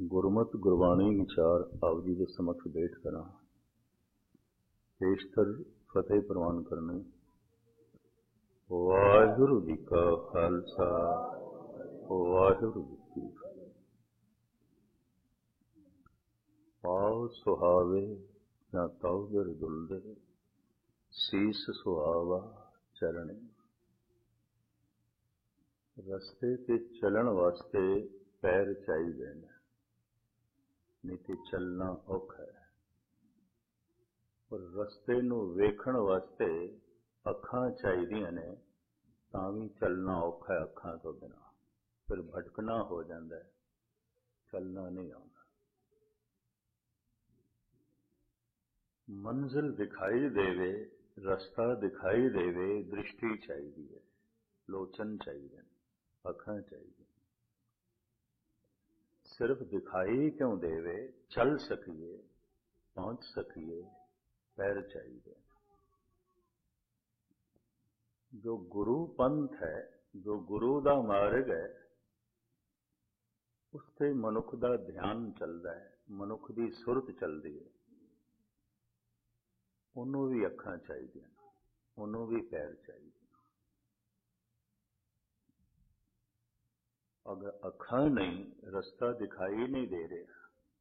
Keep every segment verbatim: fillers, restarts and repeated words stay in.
ਗੁਰਮਤਿ ਗੁਰਬਾਣੀ ਵਿਚਾਰ ਆਪ ਜੀ ਦੇ ਸਮਕਸ਼ ਬੈਠ ਕਰਾਂ ਪੇਸ਼ਤਰ ਫਤਿਹ ਪ੍ਰਵਾਨ ਕਰਨੇ। ਵਾਹਿਗੁਰੂ ਜੀ ਕਾ ਖਾਲਸਾ ਵਾਹਿਗੁਰੂ ਜੀ ਕੀ ਫਤਿਹ। ਪਾਉ ਸੁਹਾਵੇ ਨਾ ਤਉ ਦਰ ਦੁਲਦੇ ਸੀਸ ਸੁਹਾਵਾ ਚਰਣੇ। ਰਸਤੇ ਤੇ ਚੱਲਣ ਵਾਸਤੇ ਪੈਰ ਚਾਹੀਦੇ ਨੇ, ਨਹੀਂ ਤੇ ਚੱਲਣਾ ਔਖਾ ਹੈ। ਪਰ ਰਸਤੇ ਨੂੰ ਵੇਖਣ ਵਾਸਤੇ ਅੱਖਾਂ ਚਾਹੀਦੀਆਂ ਨੇ, ਤਾਂ ਵੀ ਚੱਲਣਾ ਔਖਾ ਹੈ ਅੱਖਾਂ ਤੋਂ ਬਿਨਾਂ। ਫਿਰ ਭਟਕਣਾ ਹੋ ਜਾਂਦਾ ਹੈ, ਚੱਲਣਾ ਨਹੀਂ ਆਉਂਦਾ। ਮੰਜ਼ਿਲ ਦਿਖਾਈ ਦੇਵੇ, ਰਸਤਾ ਦਿਖਾਈ ਦੇਵੇ, ਦ੍ਰਿਸ਼ਟੀ ਚਾਹੀਦੀ ਹੈ, ਲੋਚਨ ਚਾਹੀਦੇ ਨੇ, ਅੱਖਾਂ ਚਾਹੀਦੀਆਂ। ਸਿਰਫ ਦਿਖਾਈ ਕਿਉਂ ਦੇਵੇ, ਚੱਲ ਸਕੀਏ, ਪਹੁੰਚ ਸਕੀਏ, ਪੈਰ ਚਾਹੀਦੇ। ਜੋ ਗੁਰੂ ਪੰਥ ਹੈ, ਜੋ ਗੁਰੂ ਦਾ ਮਾਰਗ ਹੈ, ਉਸ ਤੇ ਮਨੁੱਖ ਦਾ ਧਿਆਨ ਚੱਲਦਾ ਹੈ, ਮਨੁੱਖ ਦੀ ਸੁਰਤ ਚੱਲਦੀ ਹੈ। ਉਹਨੂੰ ਵੀ ਅੱਖਾਂ ਚਾਹੀਦੀਆਂ, ਉਹਨੂੰ ਵੀ ਪੈਰ ਚਾਹੀਦੇ। ਅਗਰ ਅੱਖਾਂ ਨਹੀਂ, ਰਸਤਾ ਦਿਖਾਈ ਨਹੀਂ ਦੇ ਰਿਹਾ,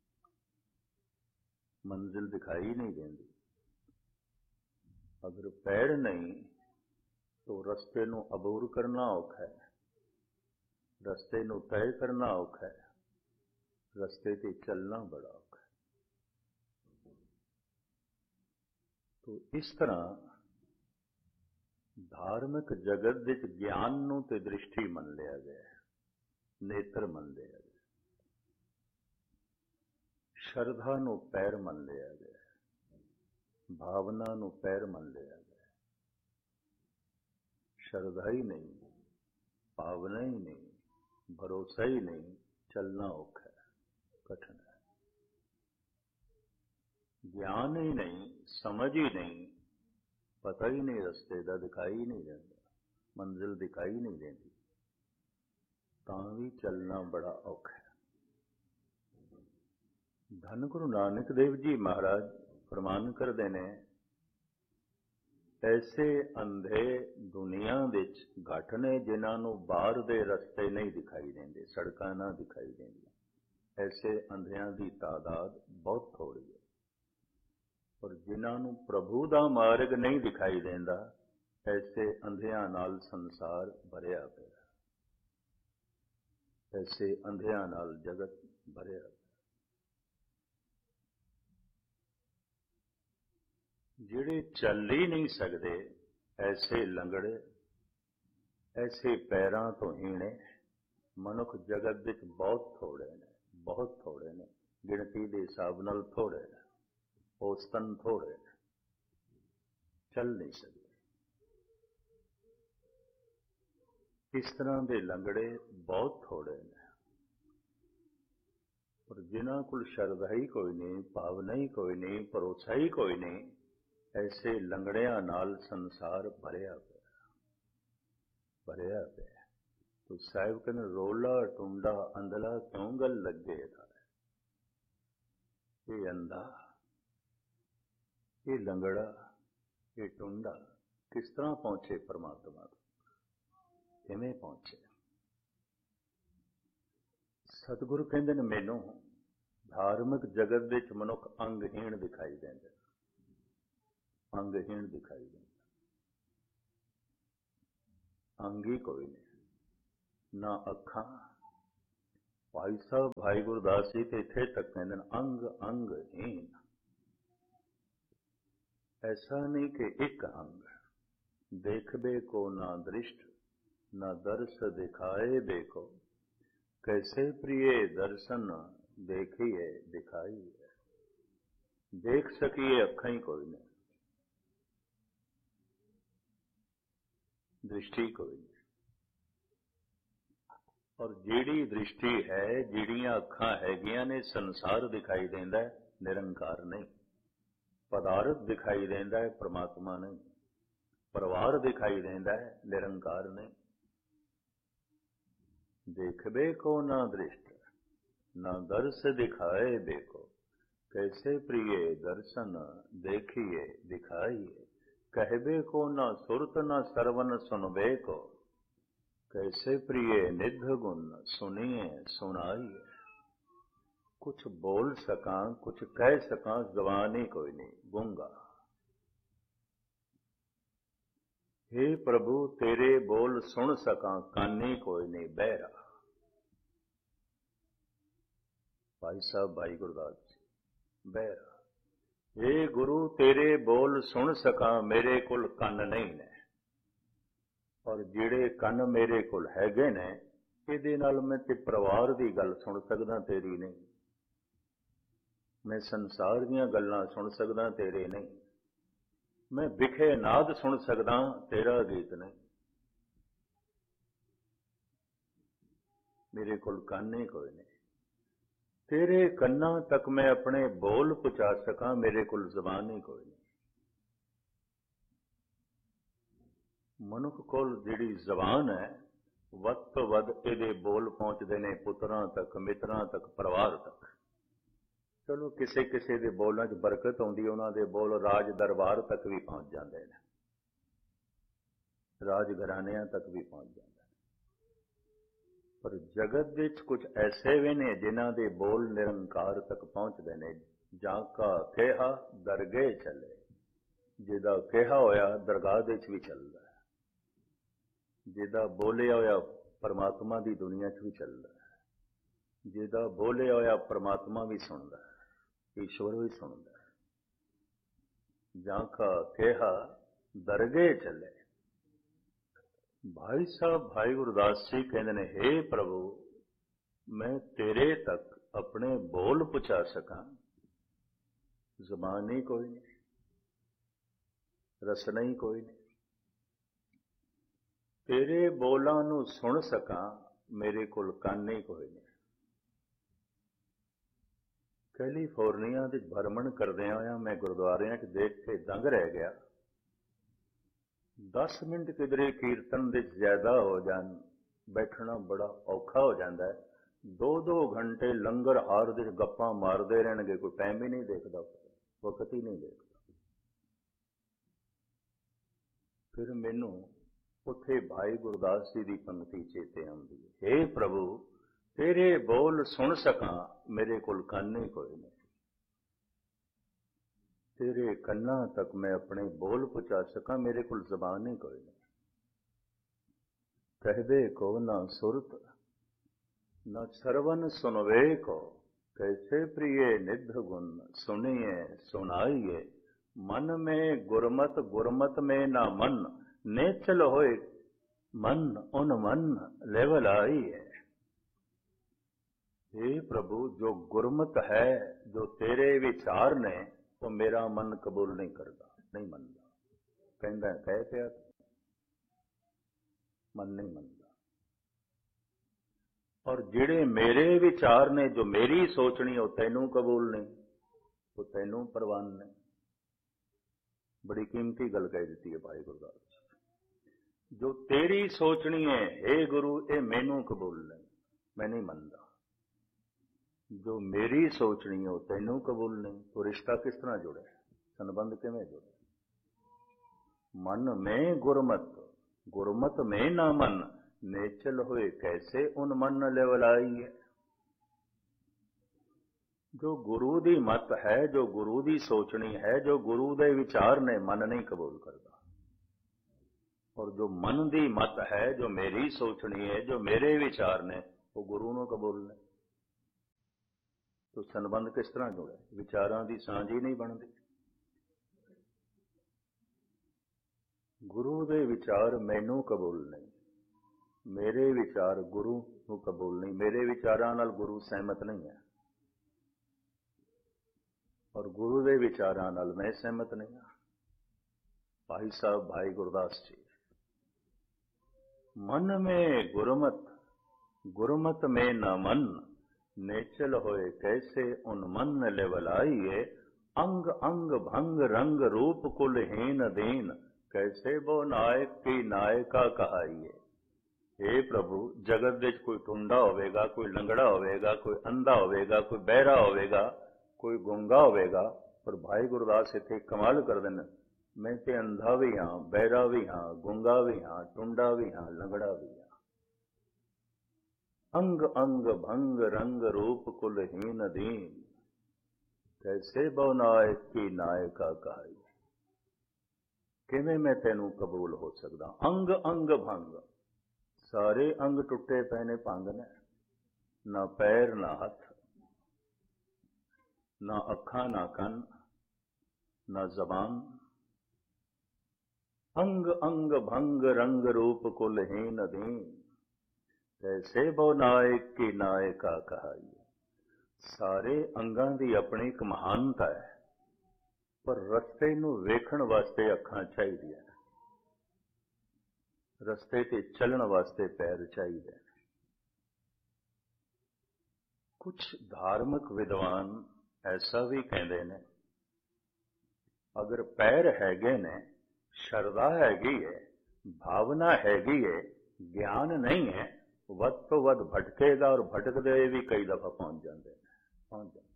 ਮੰਜ਼ਿਲ ਦਿਖਾਈ ਨਹੀਂ ਦਿੰਦੀ। ਅਗਰ ਪੈਰ ਨਹੀਂ ਤਾਂ ਰਸਤੇ ਨੂੰ ਅਬੂਰ ਕਰਨਾ ਔਖਾ ਹੈ, ਰਸਤੇ ਨੂੰ ਤੈਅ ਕਰਨਾ ਔਖਾ ਹੈ, ਰਸਤੇ ਤੇ ਚੱਲਣਾ ਬੜਾ ਔਖਾ ਹੈ। ਤੋ ਇਸ ਤਰ੍ਹਾਂ ਧਾਰਮਿਕ ਜਗਤ ਵਿੱਚ ਗਿਆਨ ਨੂੰ ਤੇ ਦ੍ਰਿਸ਼ਟੀ ਮੰਨ ਲਿਆ ਗਿਆ ਹੈ, ਨੇਤਰ ਮੰਨ ਲਿਆ ਗਿਆ, ਸ਼ਰਧਾ ਨੂੰ ਪੈਰ ਮੰਨ ਲਿਆ ਗਿਆ, ਭਾਵਨਾ ਨੂੰ ਪੈਰ ਮੰਨ ਲਿਆ ਗਿਆ। ਸ਼ਰਧਾ ਹੀ ਨਹੀਂ, ਭਾਵਨਾ ਹੀ ਨਹੀਂ, ਭਰੋਸਾ ਹੀ ਨਹੀਂ, ਚੱਲਣਾ ਔਖਾ ਹੈ, ਕਠਿਨ ਹੈ। ਗਿਆਨ ਹੀ ਨਹੀਂ, ਸਮਝ ਹੀ ਨਹੀਂ, ਪਤਾ ਹੀ ਨਹੀਂ ਰਸਤੇ ਦਾ, ਦਿਖਾਈ ਨਹੀਂ ਦਿੰਦਾ, ਮੰਜ਼ਿਲ ਦਿਖਾਈ ਨਹੀਂ ਦਿੰਦੀ, ਤਾਂ ਵੀ ਚੱਲਣਾ ਬੜਾ ਔਖਾ ਹੈ। ਧੰਨ ਗੁਰੂ ਨਾਨਕ ਦੇਵ ਜੀ ਮਹਾਰਾਜ ਫਰਮਾਨ ਕਰਦੇ ਨੇ, ਐਸੇ ਅੰਧੇ ਦੁਨੀਆ ਵਿੱਚ ਘੱਟ ਨੇ ਜਿਨ੍ਹਾਂ ਨੂੰ ਬਾਹਰ ਦੇ ਰਸਤੇ ਨਹੀਂ ਦਿਖਾਈ ਦਿੰਦੇ, ਸੜਕਾਂ ਨਾ ਦਿਖਾਈ ਦਿੰਦੀਆਂ। ਐਸੇ ਅੰਧਿਆਂ ਦੀ ਤਾਦਾਦ ਬਹੁਤ ਥੋੜ੍ਹੀ ਹੈ। ਪਰ ਜਿਨ੍ਹਾਂ ਨੂੰ ਪ੍ਰਭੂ ਦਾ ਮਾਰਗ ਨਹੀਂ ਦਿਖਾਈ ਦਿੰਦਾ, ਐਸੇ ਅੰਧਿਆਂ ਨਾਲ ਸੰਸਾਰ ਭਰਿਆ ਪਿਆ, ਐਸੇ ਅੰਧਿਆਂ ਨਾਲ ਜਗਤ ਭਰਿਆ ਪਿਆ। ਜਿਹੜੇ ਚੱਲ ਹੀ ਨਹੀਂ ਸਕਦੇ, ਐਸੇ ਲੰਗੜੇ, ਐਸੇ ਪੈਰਾਂ ਤੋਂ ਹੀਣੇ ਮਨੁੱਖ ਜਗਤ ਵਿੱਚ ਬਹੁਤ ਥੋੜੇ ਨੇ, ਬਹੁਤ ਥੋੜੇ ਨੇ, ਗਿਣਤੀ ਦੇ ਹਿਸਾਬ ਨਾਲ ਥੋੜੇ ਨੇ, ਔਸਤਨ ਥੋੜੇ ਨੇ, ਚੱਲ ਨਹੀਂ ਸਕਦੇ। ਇਸ ਤਰ੍ਹਾਂ ਦੇ ਲੰਗੜੇ ਬਹੁਤ ਥੋੜੇ ਨੇ। ਪਰ ਜਿਨ੍ਹਾਂ ਕੋਲ ਸ਼ਰਧਾ ਹੀ ਕੋਈ ਨਹੀਂ, ਭਾਵਨਾ ਹੀ ਕੋਈ ਨਹੀਂ, ਭਰੋਸਾ ਹੀ ਕੋਈ ਨਹੀਂ, ਐਸੇ ਲੰਗੜਿਆਂ ਨਾਲ ਸੰਸਾਰ ਭਰਿਆ ਪਿਆ, ਭਰਿਆ ਪਿਆ। ਤੋ ਸਾਹਿਬ ਕਹਿੰਦੇ, ਰੋਲਾ ਟੁੰਡਾ ਅੰਧਲਾ ਕਿਉਂ ਗੱਲ ਲੱਗੇ ਦਾ, ਇਹ ਅੰਧਾ, ਇਹ ਲੰਗੜਾ, ਇਹ ਟੁੰਡਾ ਕਿਸ ਤਰ੍ਹਾਂ ਪਹੁੰਚੇ ਪਰਮਾਤਮਾ ਤੋਂ, ਕਿਵੇਂ ਪਹੁੰਚੇ? ਸਤਿਗੁਰੂ ਕਹਿੰਦੇ ਨੇ, ਮੈਨੂੰ ਧਾਰਮਿਕ ਜਗਤ ਵਿੱਚ ਮਨੁੱਖ ਅੰਗਹੀਣ ਦਿਖਾਈ ਦਿੰਦੇ, ਅੰਗਹੀਣ ਦਿਖਾਈ ਦਿੰਦਾ, ਅੰਗ ਹੀ ਕੋਈ ਨਹੀਂ, ਨਾ ਅੱਖਾਂ। ਭਾਈ ਸਾਹਿਬ ਭਾਈ ਗੁਰਦਾਸ ਜੀ ਤੇ ਇੱਥੇ ਤੱਕ ਕਹਿੰਦੇ ਨੇ, ਅੰਗ ਅੰਗਹੀਣ। ਐਸਾ ਨਹੀਂ ਕਿ ਇੱਕ ਅੰਗ ਦੇਖਬੇ ਕੋ ਨਾ ਦ੍ਰਿਸ਼ਟ, ਨਾ ਦਰਸ ਦਿਖਾਏ ਦੇਖੋ, कैसे प्रिय दर्शन देखिए दिखाई है। देख सकिए अखा ही कोई नहीं, दृष्टि कोई नहीं। और जिहड़ी दृष्टि है, जिहड़ियां अखा हैगियां ने, संसार दिखाई देंदा है, निरंकार नहीं। पदार्थ दिखाई देंदा है, परमात्मा नहीं। परिवार दिखाई देंदा है, निरंकार नहीं। देखबे को ना दृष्ट, ना दर्श दिखाए देखो, कैसे प्रिय दर्शन देखिए दिखाइए। कहबे को न सुरत न सरवन सुनबे को, कैसे प्रिय निध गुण सुनिए सुनाइए। कुछ बोल सकां कुछ कह सकां ज़बान ही कोई नहीं, गूंगा। हे प्रभु तेरे बोल सुन सकां कानी कोई नहीं, बहरा। भाई साहब भाई गुरदास जी, बहरा। हे गुरु तेरे बोल सुन सकां मेरे कोल कंन नहीं ने, और ਜਿਹੜੇ ਕੰਨ ਮੇਰੇ ਕੋਲ ਹੈਗੇ ਨੇ ਇਹਦੇ ਨਾਲ ਮੈਂ ਤੇ ਪਰਿਵਾਰ ਦੀ ਗੱਲ ਸੁਣ ਸਕਦਾ, ਤੇਰੀ ਨਹੀਂ। मैं संसार ਦੀਆਂ ਗੱਲਾਂ ਸੁਣ ਸਕਦਾ, ਤੇਰੇ ਨਹੀਂ। मैं ਵਿਖੇ ਨਾਦ ਸੁਣ ਸਕਦਾ, ਤੇਰਾ ਗੀਤ ਨਹੀਂ। ਮੇਰੇ ਕੋਲ ਕੰਨ ਹੀ ਕੋਈ ਨਹੀਂ। ਤੇਰੇ ਕੰਨਾਂ ਤੱਕ ਮੈਂ ਆਪਣੇ ਬੋਲ ਪਹੁੰਚਾ ਸਕਾਂ, ਮੇਰੇ ਕੋਲ ਜ਼ਬਾਨ ਹੀ ਕੋਈ ਨਹੀਂ। ਮਨੁੱਖ ਕੋਲ ਜਿਹੜੀ ਜ਼ਬਾਨ ਹੈ ਵੱਧ ਤੋਂ ਵੱਧ ਇਹਦੇ ਬੋਲ ਪਹੁੰਚਦੇ ਨੇ ਪੁੱਤਰਾਂ ਤੱਕ, ਮਿੱਤਰਾਂ ਤੱਕ, ਪਰਿਵਾਰ ਤੱਕ। ਚਲੋ ਕਿਸੇ ਕਿਸੇ ਦੇ ਬੋਲਾਂ 'ਚ ਬਰਕਤ ਆਉਂਦੀ, ਉਹਨਾਂ ਦੇ ਬੋਲ ਰਾਜ ਦਰਬਾਰ ਤੱਕ ਵੀ ਪਹੁੰਚ ਜਾਂਦੇ ਨੇ, ਰਾਜ ਘਰਾਣਿਆਂ ਤੱਕ ਵੀ ਪਹੁੰਚ ਜਾਂਦੇ ਨੇ। ਪਰ ਜਗਤ ਵਿੱਚ ਕੁਝ ਐਸੇ ਵੀ ਨੇ ਜਿਨ੍ਹਾਂ ਦੇ ਬੋਲ ਨਿਰੰਕਾਰ ਤੱਕ ਪਹੁੰਚਦੇ ਨੇ। ਜਾਂ ਕਾ ਕਿਹਾ ਦਰਗਹਿ ਚੱਲੇ, ਜਿਹਦਾ ਕਿਹਾ ਹੋਇਆ ਦਰਗਾਹ ਦੇ 'ਚ ਵੀ ਚੱਲਦਾ, ਜਿਹਦਾ ਬੋਲਿਆ ਹੋਇਆ ਪਰਮਾਤਮਾ ਦੀ ਦੁਨੀਆ 'ਚ ਵੀ ਚੱਲਦਾ, ਜਿਹਦਾ ਬੋਲਿਆ ਹੋਇਆ ਪਰਮਾਤਮਾ ਵੀ ਸੁਣਦਾ, ਈਸ਼ਵਰ ਵੀ ਸੁਣਦਾ। ਜਾਂ ਕਾ ਕਿਹਾ ਦਰਗਹਿ ਚੱਲੇ। ਭਾਈ ਸਾਹਿਬ ਭਾਈ ਗੁਰਦਾਸ ਜੀ ਕਹਿੰਦੇ ਨੇ, ਹੇ ਪ੍ਰਭੂ ਮੈਂ ਤੇਰੇ ਤੱਕ ਆਪਣੇ ਬੋਲ ਪਹੁੰਚਾ ਸਕਾਂ, ਜ਼ਬਾਨ ਹੀ ਕੋਈ ਨਹੀਂ, ਰਸਨਾ ਹੀ ਕੋਈ ਨਹੀਂ। ਤੇਰੇ ਬੋਲਾਂ ਨੂੰ ਸੁਣ ਸਕਾਂ, ਮੇਰੇ ਕੋਲ ਕੰਨ ਹੀ ਕੋਈ ਨਹੀਂ। ਕੈਲੀਫੋਰਨੀਆ ਦੇ ਭਰਮਣ ਕਰਦਿਆਂ ਹੋਇਆਂ ਮੈਂ ਗੁਰਦੁਆਰਿਆਂ 'ਚ ਦੇਖ ਕੇ ਦੰਗ ਰਹਿ ਗਿਆ। ਦਸ ਮਿੰਟ ਕਿਧਰੇ ਕੀਰਤਨ ਦੇ ਜ਼ਿਆਦਾ ਹੋ ਜਾਣ, ਬੈਠਣਾ ਬੜਾ ਔਖਾ ਹੋ ਜਾਂਦਾ ਹੈ। ਦੋ ਦੋ ਘੰਟੇ ਲੰਗਰ ਹਾਰ ਦੇ ਗੱਪਾਂ ਮਾਰਦੇ ਰਹਿਣਗੇ, ਕੋਈ ਟਾਈਮ ਹੀ ਨਹੀਂ ਦੇਖਦਾ, ਵਕਤ ਹੀ ਨਹੀਂ ਦੇਖਦਾ। ਫਿਰ ਮੈਨੂੰ ਉੱਥੇ ਭਾਈ ਗੁਰਦਾਸ ਜੀ ਦੀ ਪੰਕਤੀ ਚੇਤੇ ਆਉਂਦੀ ਹੈ, ਹੇ ਪ੍ਰਭੂ ਤੇਰੇ ਬੋਲ ਸੁਣ ਸਕਾਂ, ਮੇਰੇ ਕੋਲ ਕੰਨ ਹੀ ਕੋਈ ਨਹੀਂ। ਤੇਰੇ ਕੰਨਾਂ ਤੱਕ ਮੈਂ ਆਪਣੇ ਬੋਲ ਪਹੁੰਚਾ ਸਕਾਂ, ਮੇਰੇ ਕੋਲ ਜ਼ਬਾਨ ਹੀ ਕੋਈ ਨਹੀਂ। ਕਹਦੇ ਕੋ ਨਾ ਸੁਰਤ ਨਾ ਸਰਵਨ ਸੁਨਵੇ ਕੋ, कैसे प्रिय निध गुण सुनिए सुनाइए। मन में गुरमत गुरमत में ना मन, नेचल होए मन उन मन लेवल आई है। हे प्रभु जो गुरमत है, जो तेरे विचार ने, तो मेरा मन कबूल नहीं करता, नहीं मनता। कहता कह पिया मन नहीं मनता। और जिहड़े मेरे विचार ने, जो मेरी सोचनी, वो तैनू कबूल नहीं, वो तैनू प्रवान नहीं। बड़ी कीमती गल कह दी है भाई गुरदास। जो तेरी सोचनी है हे गुरु, ये मैनू कबूल नहीं, मैं नहीं मनता। जो मेरी सोचनी है वो तैनू कबूल नहीं। तो रिश्ता किस तरह जुड़े, संबंध किवें जुड़े? मन में गुरमत गुरमत में ना मन, नेचल हुए कैसे उन मन लेवलाई है। जो गुरु दी मत है, जो गुरु दी सोचनी है, जो गुरु दे विचार ने, मन नहीं कबूल करता। और जो मन दी मत है, जो मेरी सोचनी है, जो मेरे विचार ने, वो गुरु नूं कबूल नहीं। तो संबंध किस तरह जुड़े? विचारां दी सांझ ही नहीं बनती। गुरु दे विचार मैनू कबूल नहीं, मेरे विचार गुरु नूं कबूल नहीं। मेरे विचारां नाल गुरु सहमत नहीं है, और गुरु दे विचारां नाल मैं सहमत नहीं हाँ। भाई साहब भाई गुरदास जी, मन में गुरमत गुरमत में न मन, नेचल होए कैसे उन मन लेवलाइए। अंग अंग भंग रंग रूप कुल हीन दीन, कैसे वो नायक की नायका कहाइए। हे प्रभु जगत ਵਿੱਚ ਕੋਈ ਟੁੰਡਾ ਹੋਵੇਗਾ, ਕੋਈ ਲੰਗੜਾ ਹੋਵੇਗਾ, ਕੋਈ ਅੰਧਾ ਹੋਵੇਗਾ, ਕੋਈ ਬਹਿਰਾ ਹੋਵੇਗਾ, ਕੋਈ ਗੂੰਗਾ ਹੋਵੇਗਾ, ਪਰ ਭਾਈ ਗੁਰਦਾਸ ਇੱਥੇ ਕਮਾਲ ਕਰਦੇ ਨੇ, ਮੈਂ ਤੇ ਅੰਧਾ ਵੀ ਹਾਂ, ਬਹਿਰਾ ਵੀ ਹਾਂ, ਗੂੰਗਾ ਵੀ ਹਾਂ, ਟੁੰਡਾ ਵੀ ਹਾਂ, ਲੰਗੜਾ ਵੀ ਹਾਂ। अंग अंग भंग रंग रूप कुलहीन दीन, कैसे बहु नायक की नायका कहाई। किवें मैं तेनू कबूल हो सकदा। अंग अंग भंग, सारे अंग टुटे पे ने, भंग ने, ना पैर ना हथ, ना अखा ना कन, ना जबान। अंग अंग भंग रंग रूप कुलहीन दीन, कैसे बहु नायक की नायका कहाई। सारे अंगां दी अपनी एक महानता है, पर रस्ते नूं वेखण वास्ते अखां चाहीदियां ने, रस्ते ते चलण वास्ते पैर चाहीदे ने। कुछ धार्मिक विद्वान ऐसा भी कहते हैं, अगर पैर हैगे ने, शरदा हैगी है, भावना हैगी है, ज्ञान नहीं है, ਵੱਧ ਤੋਂ ਵੱਧ ਭਟਕੇਗਾ, ਔਰ ਭਟਕਦੇ ਵੀ ਕਈ ਦਫਾ ਪਹੁੰਚ ਜਾਂਦੇ ਨੇ, ਪਹੁੰਚ ਜਾਂਦੇ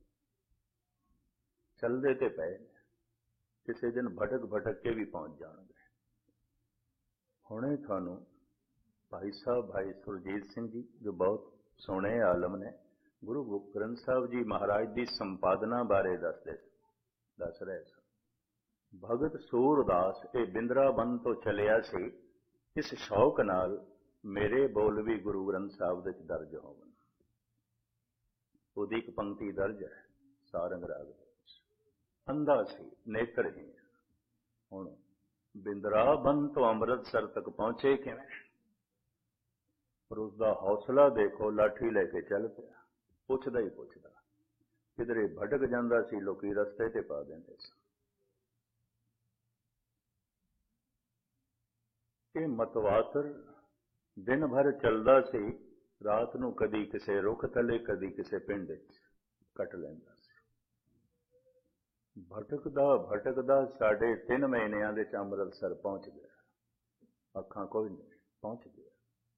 ਚਲਦੇ ਤੇ ਪਏ ਨੇ, ਕਿਸੇ ਦਿਨ ਭਟਕ ਭਟਕ ਕੇ ਵੀ ਪਹੁੰਚ ਜਾਣਗੇ। ਹੁਣੇ ਤੁਹਾਨੂੰ ਭਾਈ ਸਾਹਿਬ ਭਾਈ ਸੁਰਜੀਤ ਸਿੰਘ ਜੀ, ਜੋ ਬਹੁਤ ਸੋਹਣੇ ਆਲਮ ਨੇ, ਗੁਰੂ ਗ੍ਰੰਥ ਸਾਹਿਬ ਜੀ ਮਹਾਰਾਜ ਦੀ ਸੰਪਾਦਨਾ ਬਾਰੇ ਦੱਸਦੇ ਦੱਸ ਰਹੇ ਸਨ। ਭਗਤ ਸੂਰਦਾਸ ਇਹ ਬਿੰਦਰਾਬਨ ਤੋਂ ਚਲਿਆ ਸੀ, ਇਸ ਸ਼ੌਕ ਨਾਲ ਮੇਰੇ ਬੋਲ ਵੀ ਗੁਰੂ ਗ੍ਰੰਥ ਸਾਹਿਬ ਵਿੱਚ ਦਰਜ ਹੋਵਣ। ਉਹਦੀ ਇੱਕ ਪੰਕਤੀ ਦਰਜ ਹੈ ਸਾਰੰਗ ਰਾਗ ਦੇ ਵਿੱਚ। ਅੰਧਾ ਸੀ, ਨੇਤਰਹੀਣ, ਹੁਣ ਬਿੰਦਰਾਬਨ ਤੋਂ ਅੰਮ੍ਰਿਤਸਰ ਤੱਕ ਪਹੁੰਚੇ ਕਿਵੇਂ? ਪਰ ਉਸਦਾ ਹੌਸਲਾ ਦੇਖੋ, ਲਾਠੀ ਲੈ ਕੇ ਚੱਲ ਪਿਆ, ਪੁੱਛਦਾ ਹੀ ਪੁੱਛਦਾ। ਕਿਧਰੇ ਭਟਕ ਜਾਂਦਾ ਸੀ, ਲੋਕੀ ਰਸਤੇ ਤੇ ਪਾ ਦਿੰਦੇ ਸੀ। ਇਹ ਮਤਵਾਤਰ दिन भर चलता सी, रात नूं कदी किसे रुख थले, कदी किसे पिंड विच कट लैंदा सी। भटकदा भटकदा साढ़े तीन महीनिਆਂ ਦੇ ਚ ਅੰਮ੍ਰਿਤਸਰ पहुंच गया, अखां कोई नहीं, पहुंच गया।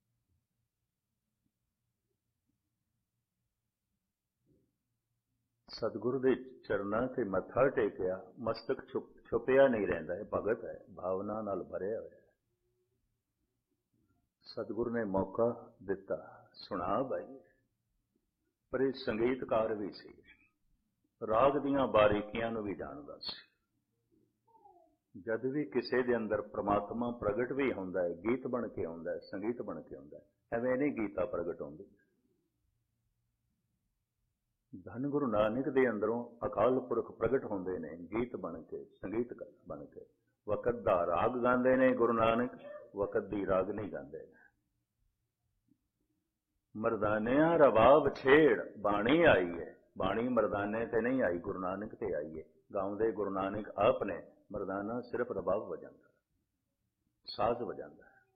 सतगुरु ਦੇ ਚਰਨਾਂ ਤੇ ਮੱਥਾ ਟੇਕਿਆ, ਮਸਤਕ ਛੁਪਿਆ ਨਹੀਂ ਰਹਿੰਦਾ, ਇਹ ਭਗਤ ਹੈ, ਭਾਵਨਾ ਨਾਲ ਭਰਿਆ ਹੋਇਆ। सतगुरु ने मौका दिता, सुना भाई। पर ये संगीतकार भी सी, राग दीआं बारीकियां नूं भी जानदा सी। जद भी किसी दे अंदर परमात्मा प्रगट भी हुंदा है, गीत बन के आउंदा है, संगीत बन के आउंदा है, एवें नहीं गीता प्रगट हुंदी। धन गुरु नानक दे अंदरों अकाल पुरख प्रगट हुंदे ने, गीत बन के, संगीत बन के। वकत दा राग गांदे ने गुरु नानक, वकत दी रागनी गांदे ने। मरदानिया रबाब छेड़ बाणी आई है, बाणी मरदाने ते नहीं आई, गुरु नानक ते आई है। गाउंदे गुरु नानक आप ने, मरदाना सिर्फ रबाब वजांदा, साज वजांदा है।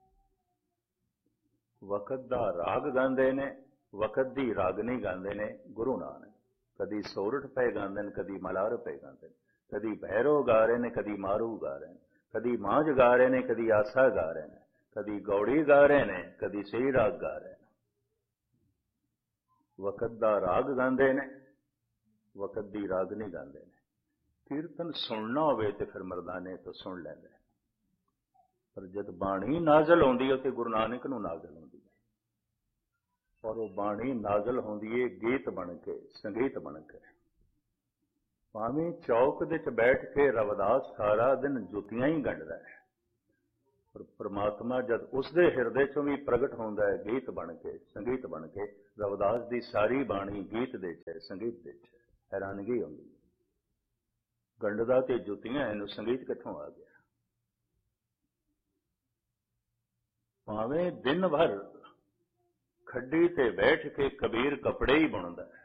वकत दा राग गांदे ने, वकत दी रागनी गांदे ने गुरु नानक। कदी सोरठ पे गांदे ने, कदी मलार पे गांदे ने, कदी भैरो गा रहे ने, कदी मारू गा रहे ने, कदी मांझ गा रहे ने, कदी आसा गा रहे ने, कदी गौड़ी गा रहे ने, कदी सही राग गा रहे ने। वकत दा राग गांदे ने, वकत दी रागनी गांदे ने। कीर्तन सुनना होवे ते फिर मरदाने तो सुन लैंदे, पर जद बाणी नाजल होंदी है तो गुरु नानक नूं नाजल होंदी है, और वो बाणी नाजल होंदी है गीत बन के, संगीत बन के। भावें चौक दे च बैठ के रविदास सारा दिन जुतियां ही गंढदा है, पर परमात्मा जद उसके हिरदे चों भी प्रगट होंदा है, गीत बन के, संगीत बन के। रविदास की सारी बाणी गीत दे च, संगीत दे च। हैरानगी होंदी, गंढदा ते जुतियां, इनू संगीत कित्थों आ गया? भावें दिन भर खड्डी ते बैठ के कबीर कपड़े ही बुनदा है,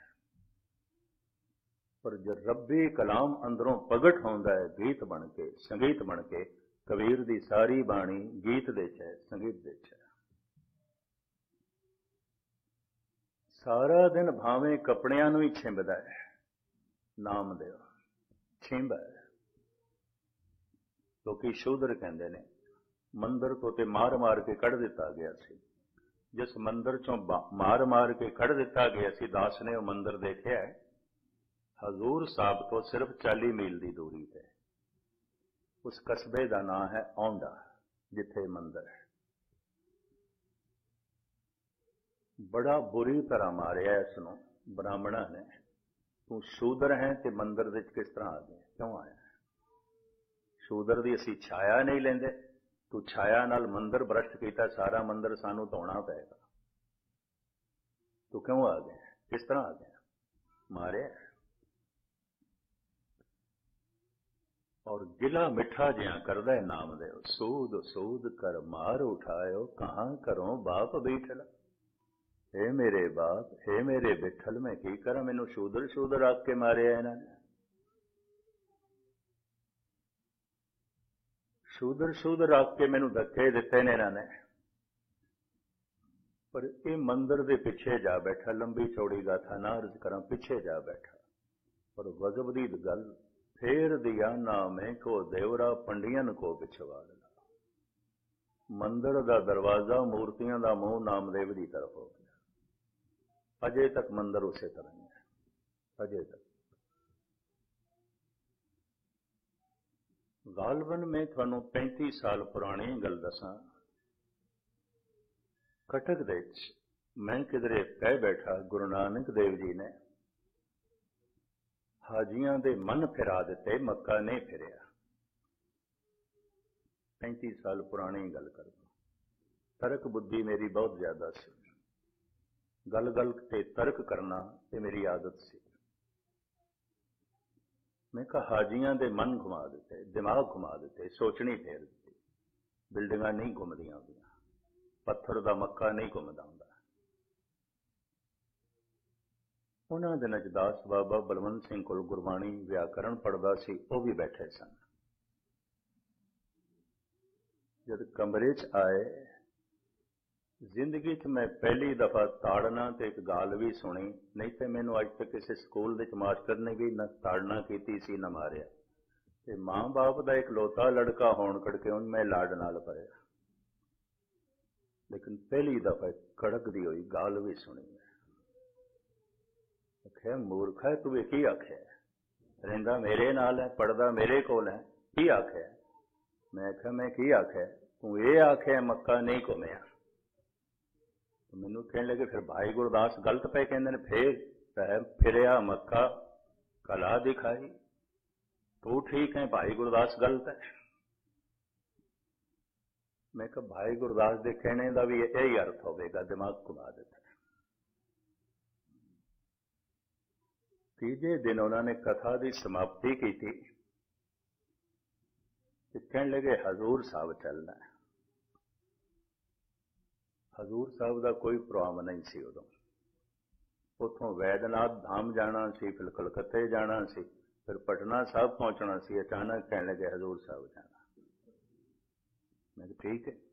पर जब रब्बी कलाम अंदरों प्रगट होंदा है, गीत बन के, संगीत बन के। कबीर दी सारी बाणी गीत दे च, संगीत दे च। सारा दिन भावें कपड़ियां नूं ही छिंबदा है, नाम देव छिंब है। लोकी शूदर कहंदे ने, मंदिर तो ते मार मार के कढ़ दिता गया सी, जिस मंदिर चों मार मार के कढ़ दिता गया सी दास ने वो मंदिर देखिया है, हजूर साहब तो सिर्फ चाली मील की दूरी है। उस कस्बे का नाम है औंढा, जिथे मंदिर है। बड़ा बुरी तरह मारिया इसनों ब्राह्मणा ने। तू शूदर है ते मंदिर विच किस तरह आ गया, क्यों आया? शूदर की असी छाया नहीं लेंदे, तू छाया नाल मंदिर भ्रष्ट किया, सारा मंदिर सानू धोना पेगा। तू क्यों आ गया, किस तरह आ गया? मारे। और गिला मिठा जिया करदा है नाम दे, सूद सूद कर मार उठायो, कहां करो बाप बैठला। हे मेरे बाप, हे मेरे बिठल, मैं की करा, मैनू शूदर शूदर आख के मारिया इन्होंने। शूदर शूदर आख के मैनू धक्के दिते ने इन्होंने। पर ये मंदिर के पिछे जा बैठा, लंबी चौड़ी गाथा ना अर्ज करा, पिछे जा बैठा। पर गजब दी गल, फेर दिया नामे को देवरा पंडियन को पिछवाड़ ला। मंदिर का दरवाजा मूर्तियां का मुंह नामदेव की तरफ हो गया। अजे तक मंदिर उसे तरह ही है, अजे तक। गालवन में थानू पैंती साल पुरानी गल दसा, कटक दे मैं किधरे कह बैठा, गुरु नानक देव जी ने हाजियां दे मन फिरा दिते, मक्का नहीं फिरिया। पैंती साल पुरानी गल कर दो। तर्क बुद्धि मेरी बहुत ज्यादा सी, गल गल ते तर्क करना ते मेरी आदत सी। मैं कहा हाजियां दे मन घुमा दिते, दिमाग घुमा दिते, सोचनी फेर दी। बिल्डिंगां नहीं घुमदियां होंदियां, पत्थर दा मक्का नहीं घुमदा हुंदा। उन्हां दिनां च दास बाबा बलवंत सिंह कोल गुरबाणी व्याकरण पढ़दा सी, वो भी बैठे सन। जद कमरे च आए, जिंदगी च मैं पहली दफा ताड़ना ते एक गाल भी सुनी, नहीं तो मैनू अज तक किसी स्कूल दे मास्टर ने भी न ताड़ना की सी न मारिया। ते मां बाप का एक लोता लड़का होने करके उन मैं लाड नाल पढ़िया, लेकिन पहली दफा कड़कदी हुई गाल भी सुनी। आख्या मूर्ख है तू, की आख्या? रहिंदा मेरे नाल है, पढ़दा मेरे कोल है, की आख्या? मैं आख्या मैं की आख्या? तू ये आख्या मक्का नहीं घुमिया। मैनू कहने लगे फिर भाई गुरदास गलत पे कहते फिर फिरिया मक्का कला दिखाई, तू ठीक है, भाई गुरदास गलत है। मैं कहा भाई गुरदास के कहने का भी यही अर्थ होगा, दिमाग घुमा देता। तीजे दिन उन्होंने कथा की समाप्ति की थी, कहने लगे हजूर साहब चलना है। हजूर साहब का कोई प्रोग्राम नहीं सी उदों। उतों वैद्यनाथ धाम जाना सी, फिर कलकत्ते जाना सी, फिर पटना साहब पहुंचना सी। अचानक कहने लगे हजूर साहब जाना। मैं कहा ठीक है।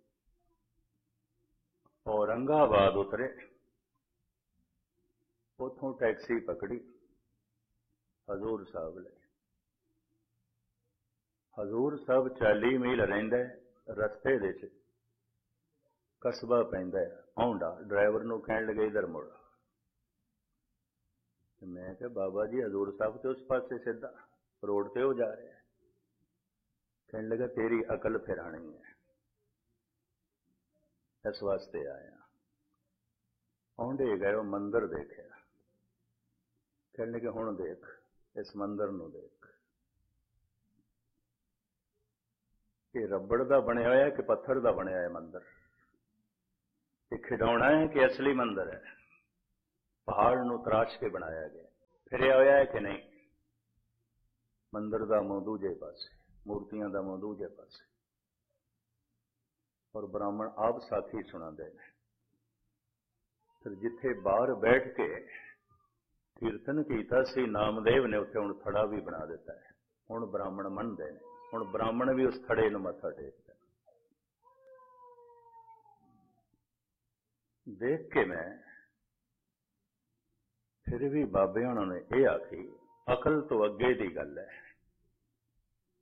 औरंगाबाद उतरे, उतों टैक्सी पकड़ी, हजूर साहब ले। हजूर साहब चाली मील रहिंदा, रस्ते दे कस्बा पैंदा औंढा। ड्राइवर नूं कहण लगे इधर मुड़। मैं कहा बाबा जी हजूर साहब तो उस पासे सीधा रोड ते हो जा रहे हैं। कहने लगा तेरी अकल फिरानी है, इस वास्ते आया। औंढे गए, मंदिर देखा। कहने लगे हुण देख इस मंदिर नूं देख, ये रबड़ का बनया होया कि पत्थर का बनया है मंदिर? ये खिडौना है कि असली मंदिर है? पहाड़ नूं तराश के बनाया गया, फिरिया होया है कि नहीं? मंदिर का मुंह दूजे पासे, मूर्तियां का मुंह दूजे पासे। और ब्राह्मण आप साथी सुनाते हैं। फिर जिथे बाहर बैठ के कीर्तन किया सी नामदेव ने, उत्थे हुण थड़ा भी बना दिता है। हुण ब्राह्मण मनते हैं, हुण ब्राह्मण भी उस थड़े नूं मत्था टेकदा। देख के मैं फिर भी बाबे उन्होंने ये आखी अकल तो अगे की गल है।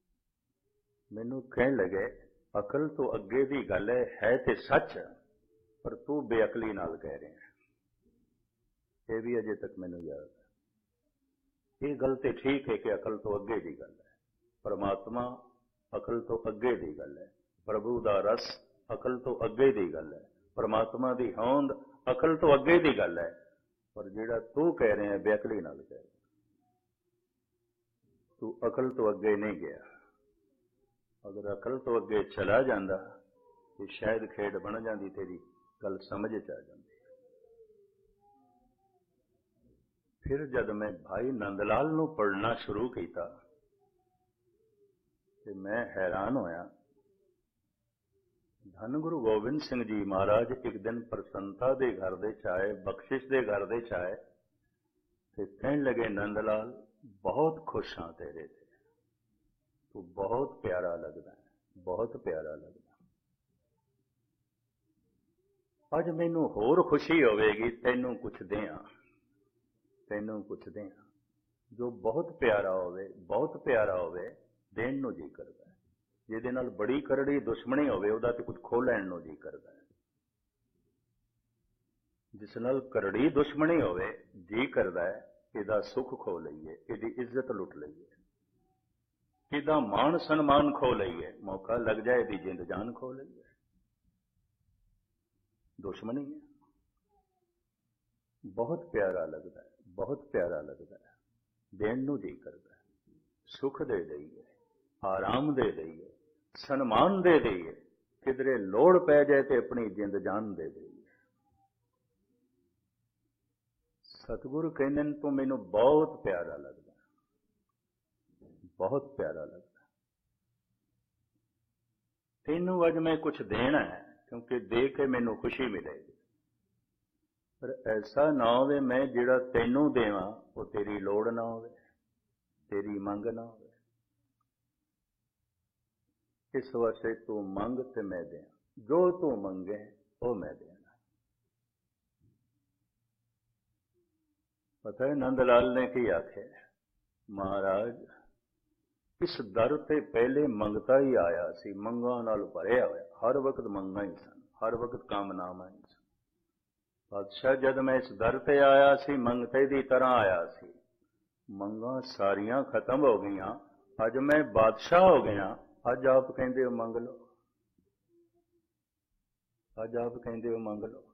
मैनू कहने लगे अकल तो अगे की गल है, है तो सच, पर तू बेअकली नाल कह रहे हैं, ये भी अजे तक मैनू याद है। ये गल तो ठीक है कि अकल तो अगे की गल है, परमात्मा अकल तो अगे की गल है, प्रभु का रस अकल तो अगे की गल है, परमात्मा की होंद अकल तो अगे की गल है। पर जिहड़ा तू कह रहे हैं बेअकली नाल कह रहे, तू अकल तो अगे नहीं गया। अगर अकल तो अगे चला जाता तो शायद खेड बन जाती, तेरी गल समझ च आ जाती। फिर जब मैं भाई नंदलाल नूं पढ़ना शुरू किया तो मैं हैरान होया। धन गुरु गोबिंद सिंह जी महाराज एक दिन प्रसन्नता के घर दे आए, बख्शिश के घर दे आए तो कहने लगे, नंदलाल बहुत खुश हाँ तेरे ते, तू बहुत प्यारा लगता है, बहुत प्यारा लगता। अज मैनू होर खुशी होवेगी, तैनू कुछ दें, तैनू कुछ दें जो बहुत प्यारा होवे, बहुत प्यारा होवे, देण नूं जी करदा है। जिहदे नाल बड़ी करड़ी दुश्मनी होवे, उहदा ते कुछ खो लैण नूं जी करदा है। जिस नाल करड़ी दुश्मनी होवे, जी करदा है इहदा सुख खो लईए, इहदी इज्जत लुट लईए, इहदा मान सन्मान खो लईए, मौका लग जाए इहदी जिंद जान खो लईए। दुश्मनी है। बहुत प्यारा लगता है, बहुत प्यारा लगता है, देण नूं जी करदा है। सुख दे दईए, आराम दे दईए, सन्मान दे दईए, किधरे लोड़ पै जाए तो अपनी जिंद जान दे दईए। सतगुरु कहने तू मैनू बहुत प्यारा लगता, बहुत प्यारा लगता। तेनू अज मैं कुछ देना है, क्योंकि दे के मैनू खुशी मिलेगी। पर ऐसा ना होवे मैं जिहड़ा तैनू देवां वो तेरी लोड़ ना होवे, तेरी मंग ना होवे। इस वास्ते तू मंग ते मैं दें, जो तू मंगे वो मैं देना। पता है नंदलाल ने की आखे, महाराज इस दर ते पहले मंगता ही आया सी, मंगा नाल भरिया होया, हर वक्त मंगा ही सन, हर वक्त कामनावां ही सन। बादशाह जद मैं इस दर ते आया सी, मंगते दी तरह आया सी, मंगा सारियां खत्म हो गई, अज मैं बादशाह हो गया, अज आप कहंदे हो मंग लो, अज आप कहंदे हो मंग लो।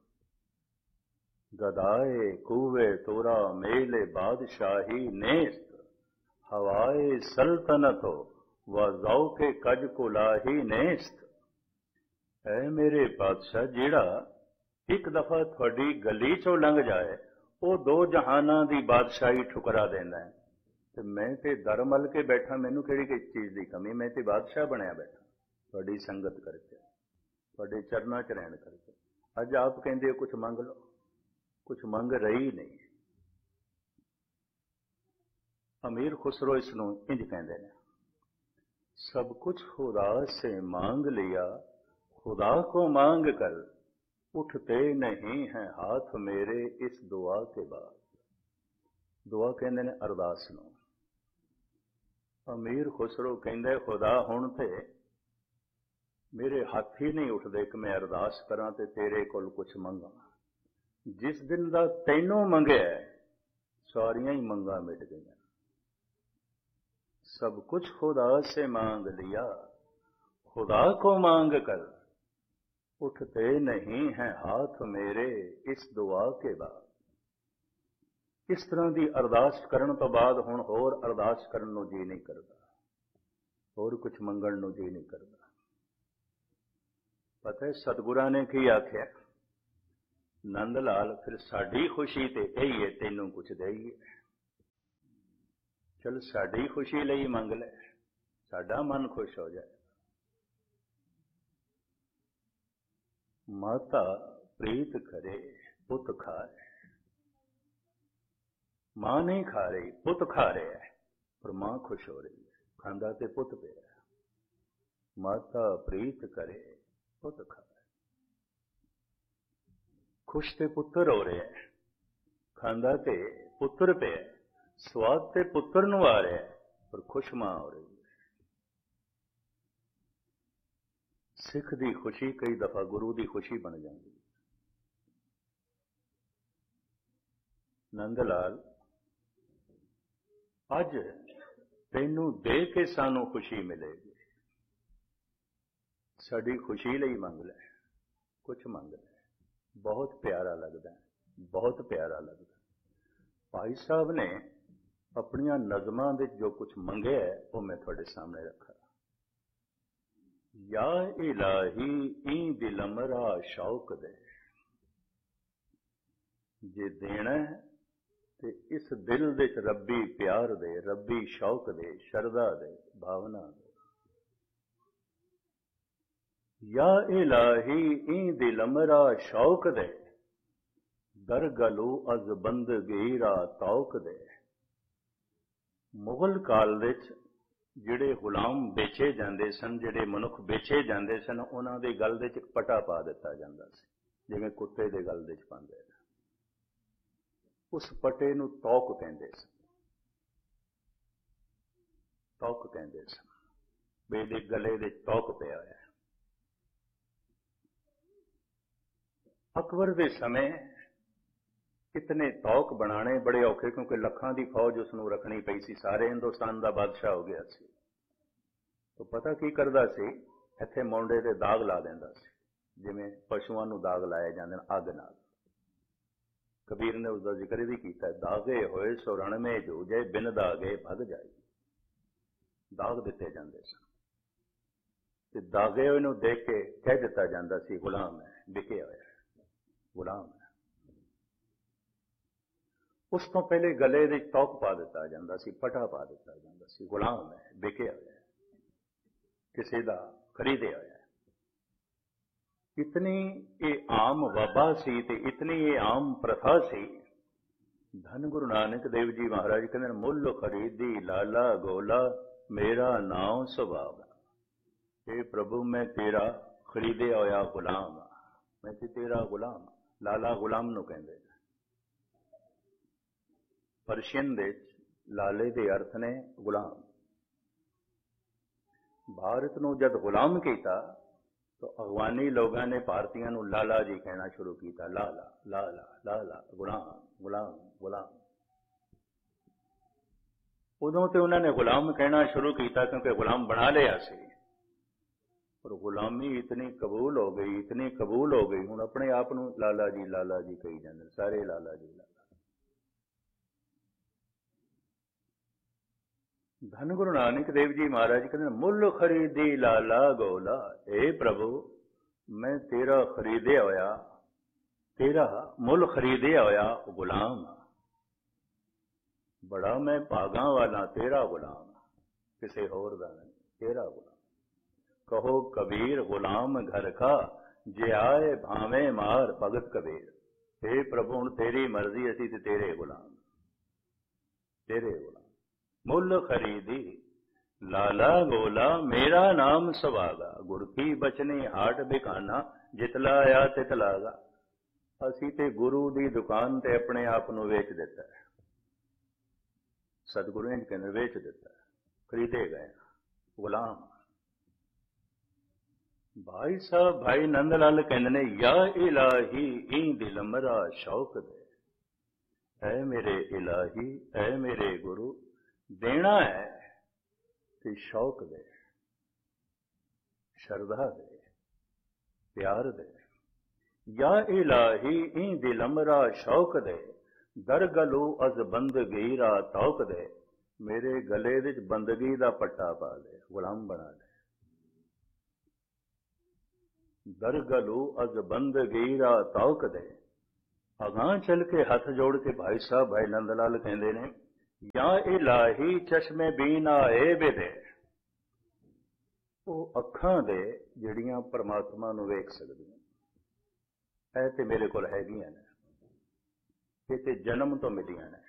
गदाए कूवे तोरा मेले बादशाही नेस्त, हवाए सल्तनत हो व ज़ौके कज कुलाही नेस्त। ऐ मेरे बादशाह, जिहड़ा एक दफा थोड़ी गली चो लंघ जाए वो दो जहाना की बादशाही ठुकरा देना है। तो मैं तो दर मल के बैठा, मैनू किहड़ी किस चीज़ की कमी, मैं तो बादशाह बनया बैठा थोड़ी संगत करके, थोड़े चरणों च रहन करके। अज आप कहंदे हो कुछ मंग लो, कुछ मंग रही नहीं। अमीर खुसरो इसनूं इंज कहंदे ने, सब कुछ खुदा से मांग लिया, खुदा को मांग कर उठते नहीं हैं हाथ मेरे इस दुआ के बाद। दुआ कहंदे ने अरदास नूं। अमीर खुसरो कहंदे, खुदा हुण ते मेरे हाथ ही नहीं उठते कि मैं अरदास करा ते तेरे कोल कुछ मंगा। जिस दिन दा तैनू मंगिया सारियां ही मंगा मिट गई। सब कुछ खुदा से मांग लिया, खुदा को मांग कर उठते नहीं हैं हाथ मेरे इस दुआ के बाद। इस तरह की अरदास करन तो बाद हुण होर अरदास करन नूं जी नहीं करता, होर कुछ मंगण नूं जी नहीं करता। पता है सतगुरां ने की आख्या, नंद लाल फिर साडी खुशी ते यही है, तैनू कुछ देईए। चल साडी खुशी लई मंग ले, साडा मन खुश हो जाए। माता प्रीत करे पुत खाए, मां नहीं खा रही पुत खा रहा है, पर मां खुश हो रही है, खांदा ते पुत पे है। माता प्रीत करे पुत खाए, खुश ते पुत्र हो रहे हैं, खांदा ते पुत्र पे है, स्वाद ते पुत्र नूं आ रहा है, पर खुश मां हो रही है। सिख दी खुशी कई दफा गुरु दी खुशी बन जाती है। ਨੰਦ ਲਾਲ, ਅੱਜ ਤੈਨੂੰ ਦੇ ਕੇ ਸਾਨੂੰ ਖੁਸ਼ੀ ਮਿਲੇਗੀ। ਸਾਡੀ ਖੁਸ਼ੀ ਲਈ ਮੰਗ ਲੈ, ਕੁਛ ਮੰਗ ਲੈ। ਬਹੁਤ ਪਿਆਰਾ ਲੱਗਦਾ, ਬਹੁਤ ਪਿਆਰਾ ਲੱਗਦਾ। ਭਾਈ ਸਾਹਿਬ ਨੇ ਆਪਣੀਆਂ ਨਜ਼ਮਾਂ ਵਿੱਚ ਜੋ ਕੁਛ ਮੰਗਿਆ ਉਹ ਮੈਂ ਤੁਹਾਡੇ ਸਾਹਮਣੇ ਰੱਖਾ। ਯਾ ਇਲਾਹੀ ਈ ਦਿਲਮਰਾ ਸ਼ੌਕ ਦੇ, ਜੇ ਦੇਣਾ ਤੇ ਇਸ ਦਿਲ ਵਿੱਚ ਰੱਬੀ ਪਿਆਰ ਦੇ, ਰੱਬੀ ਸ਼ੌਕ ਦੇ, ਸ਼ਰਧਾ ਦੇ, ਭਾਵਨਾ ਦੇ। ਯਾ ਇਲਾਹੀ ਈ ਦਿਲਮਰਾ ਸ਼ੌਕ ਦੇ, ਦਰਗਲੂ ਅਜ਼ ਬੰਦਗੀ ਰਾ ਤੌਕ ਦੇ। ਮੁਗਲ ਕਾਲ ਵਿੱਚ ਜਿਹੜੇ ਗੁਲਾਮ ਵੇਚੇ ਜਾਂਦੇ ਸਨ, ਜਿਹੜੇ ਮਨੁੱਖ ਵੇਚੇ ਜਾਂਦੇ ਸਨ, ਉਹਨਾਂ ਦੇ ਗਲ ਦੇ ਵਿੱਚ ਇੱਕ ਪਟਾ ਪਾ ਦਿੱਤਾ ਜਾਂਦਾ ਸੀ, ਜਿਵੇਂ ਕੁੱਤੇ ਦੇ ਗਲ ਦੇ ਵਿੱਚ ਪਾਉਂਦੇ ਨੇ। ਉਸ ਪਟੇ ਨੂੰ ਤੌਕ ਕਹਿੰਦੇ ਸਨ, ਤੌਕ ਕਹਿੰਦੇ ਸਨ। ਬੇਦੇ ਗਲੇ ਦੇ ਤੌਕ ਪਿਆ ਹੋਇਆ। ਅਕਬਰ ਦੇ ਸਮੇਂ ਇਤਨੇ ਤੌਕ ਬਣਾਣੇ ਬੜੇ ਔਖੇ, ਕਿਉਂਕਿ ਲੱਖਾਂ ਦੀ ਫੌਜ ਉਸ ਨੂੰ ਰੱਖਣੀ ਪਈ ਸੀ। ਸਾਰੇ ਹਿੰਦੁਸਤਾਨ ਦਾ ਬਾਦਸ਼ਾਹ ਹੋ ਗਿਆ ਸੀ। ਤਾਂ ਪਤਾ ਕੀ ਕਰਦਾ ਸੀ, ਇੱਥੇ ਮੋਢੇ ਤੇ ਦਾਗ ਲਾ ਦਿੰਦਾ ਸੀ, ਜਿਵੇਂ ਪਸ਼ੂਆਂ ਨੂੰ ਦਾਗ ਲਾਏ ਜਾਂਦੇ ਨੇ ਅੱਗ ਨਾਲ। ਕਬੀਰ ਨੇ ਉਸਦਾ ਜ਼ਿਕਰ ਵੀ ਕੀਤਾ, ਦਾਗੇ ਹੋਏ ਸੋ ਰਣ ਮੇ ਜੂਝੇ, ਬਿਨ ਦਾਗੇ ਭਗ ਜਾਈ। ਦਾਗ ਦਿੱਤੇ ਜਾਂਦੇ ਸਨ ਤੇ ਦਾਗੇ ਹੋਏ ਨੂੰ ਦੇਖ ਕੇ ਕਹਿ ਦਿੱਤਾ ਜਾਂਦਾ ਸੀ, ਗੁਲਾਮ ਹੈ, ਵਿਕਿਆ ਹੋਇਆ, ਗੁਲਾਮ ਹੈ। ਉਸ ਤੋਂ ਪਹਿਲੇ ਗਲੇ ਦੇ ਤੌਕ ਪਾ ਦਿੱਤਾ ਜਾਂਦਾ ਸੀ, ਪਟਾ ਪਾ ਦਿੱਤਾ ਜਾਂਦਾ ਸੀ, ਗੁਲਾਮ ਹੈ, ਵਿਕਿਆ ਹੋਇਆ, ਕਿਸੇ ਦਾ ਖਰੀਦਿਆ ਹੋਇਆ। ਇਤਨੀ ਇਹ ਆਮ ਵਬਾ ਸੀ ਤੇ ਇਤਨੀ ਇਹ ਆਮ ਪ੍ਰਥਾ ਸੀ। ਧੰਨ ਗੁਰੂ ਨਾਨਕ ਦੇਵ ਜੀ ਮਹਾਰਾਜ ਕਹਿੰਦੇ, ਮੁੱਲ ਖਰੀਦੀ ਲਾਲਾ ਗੋਲਾ, ਮੇਰਾ ਨਾਮ ਸੁਭਾਵ। ਇਹ ਪ੍ਰਭੂ ਮੈਂ ਤੇਰਾ ਖਰੀਦਿਆ ਹੋਇਆ ਗੁਲਾਮ ਹਾਂ, ਮੈਂ ਤੇ ਤੇਰਾ ਗੁਲਾਮ। ਲਾਲਾ ਗੁਲਾਮ ਨੂੰ ਕਹਿੰਦੇ। ਪਰਸ਼ੀਅਨ ਦੇ ਲਾਲੇ ਦੇ ਅਰਥ ਨੇ ਗੁਲਾਮ। ਭਾਰਤ ਨੂੰ ਜਦ ਗੁਲਾਮ ਕੀਤਾ ਤਾਂ ਅਫਗਾਨੀ ਲੋਕਾਂ ਨੇ ਭਾਰਤੀਆਂ ਨੂੰ ਲਾਲਾ ਜੀ ਕਹਿਣਾ ਸ਼ੁਰੂ ਕੀਤਾ, ਲਾਲਾ ਲਾਲਾ ਲਾਲਾ, ਗੁਲਾਮ ਗੁਲਾਮ ਗੁਲਾਮ। ਉਦੋਂ ਤੇ ਉਹਨਾਂ ਨੇ ਗੁਲਾਮ ਕਹਿਣਾ ਸ਼ੁਰੂ ਕੀਤਾ ਕਿਉਂਕਿ ਗੁਲਾਮ ਬਣਾ ਲਿਆ ਸੀ। ਪਰ ਗੁਲਾਮੀ ਇਤਨੀ ਕਬੂਲ ਹੋ ਗਈ, ਇਤਨੀ ਕਬੂਲ ਹੋ ਗਈ, ਹੁਣ ਆਪਣੇ ਆਪ ਨੂੰ ਲਾਲਾ ਜੀ ਲਾਲਾ ਜੀ ਕਹੀ ਜਾਂਦੇ, ਸਾਰੇ ਲਾਲਾ ਜੀ ਲਾਲਾ। ਧੰਨ ਗੁਰੂ ਨਾਨਕ ਦੇਵ ਜੀ ਮਹਾਰਾਜ ਕਹਿੰਦੇ, ਮੁੱਲ ਖਰੀਦੀ ਲਾਲਾ ਗੋਲਾ। ਏ ਪ੍ਰਭੂ ਮੈਂ ਤੇਰਾ ਖਰੀਦਿਆ ਹੋਇਆ, ਤੇਰਾ ਮੁੱਲ ਖਰੀਦਿਆ ਹੋਇਆ ਗੁਲਾਮ। ਬੜਾ ਮੈਂ ਭਾਗਾਂ ਵਾਲਾ ਤੇਰਾ ਗੁਲਾਮ, ਕਿਸੇ ਹੋਰ ਦਾ ਨਹੀਂ, ਤੇਰਾ ਗੁਲਾਮ। ਕਹੋ ਕਬੀਰ ਗੁਲਾਮ ਘਰ ਕਾ, ਜੇ ਆਏ ਭਾਵੇਂ ਮਾਰ ਭਗਤ ਕਬੀਰ। हे ਪ੍ਰਭੂ ਹੁਣ ਤੇਰੀ ਮਰਜ਼ੀ, ਅਸੀਂ ਤੇ ਤੇਰੇ ਗੁਲਾਮ, ਤੇਰੇ ਗੁਲਾਮ। ਮੁੱਲ ਖਰੀਦੀ ਲਾਲਾ ਗੋਲਾ, ਮੇਰਾ ਨਾਮ ਸੁਭਾਗਾ। ਗੁਰ ਕੀ ਬਚਨੀ ਹਾਟ ਬਿਕਾਨਾ, ਜਿਤਲਾ ਆਇਆ ਤਿਤਲਾਗਾ। ਅਸੀਂ ਤੇ ਗੁਰੂ ਦੀ ਦੁਕਾਨ ਤੇ ਆਪਣੇ ਆਪ ਨੂੰ ਵੇਚ ਦਿੱਤਾ ਹੈ। ਸਤਿਗੁਰੂ ਇੰਝ ਕਹਿੰਦੇ, ਵੇਚ ਦਿੱਤਾ, ਖਰੀਦੇ ਗਏ, ਗੁਲਾਮ। ਭਾਈ ਸਾਹਿਬ ਭਾਈ ਨੰਦ ਲਾਲ ਕਹਿੰਦੇ ਨੇ, ਯਾ ਇਲਾਹੀ ਈ ਦਿਲਮਰਾ ਸ਼ੌਕ ਦੇ। ਐ ਮੇਰੇ ਇਲਾਹੀ, ਐ ਮੇਰੇ ਗੁਰੂ, ਦੇਣਾ ਹੈ ਤੇ ਸ਼ੌਕ ਦੇ, ਸ਼ਰਧਾ ਦੇ, ਪਿਆਰ ਦੇ। ਯਾ ਇਲਾਹੀ ਈ ਦਿਲਮਰਾ ਸ਼ੌਕ ਦੇ, ਦਰਗਲੂ ਅਜ਼ ਬੰਦਗੀ ਰਾ ਤੌਕ ਦੇ। ਮੇਰੇ ਗਲੇ ਵਿੱਚ ਬੰਦਗੀ ਦਾ ਪੱਟਾ ਪਾ ਦੇ, ਗੁਲਾਮ ਬਣਾ ਦੇ। ਦਰਗਲੂ ਅਜ਼ ਬੰਦਗੀ ਰਾ ਤੌਕ ਦੇ। ਅਗਾਂਹ ਚੱਲ ਕੇ ਹੱਥ ਜੋੜ ਕੇ ਭਾਈ ਸਾਹਿਬ ਭਾਈ ਨੰਦ ਲਾਲ ਕਹਿੰਦੇ ਨੇ, ਯਾ ਇਲਾਹੀ ਚਸ਼ਮੇ ਬੀਨਾ ਏ ਬਿਦੇ। ਉਹ ਅੱਖਾਂ ਦੇ ਜਿਹੜੀਆਂ ਪਰਮਾਤਮਾ ਨੂੰ ਵੇਖ ਸਕਦੀਆਂ, ਇਹ ਤੇ ਮੇਰੇ ਕੋਲ ਹੈਗੀਆਂ ਨੇ, ਇਹ ਤੇ ਜਨਮ ਤੋਂ ਮਿਲੀਆਂ ਨੇ।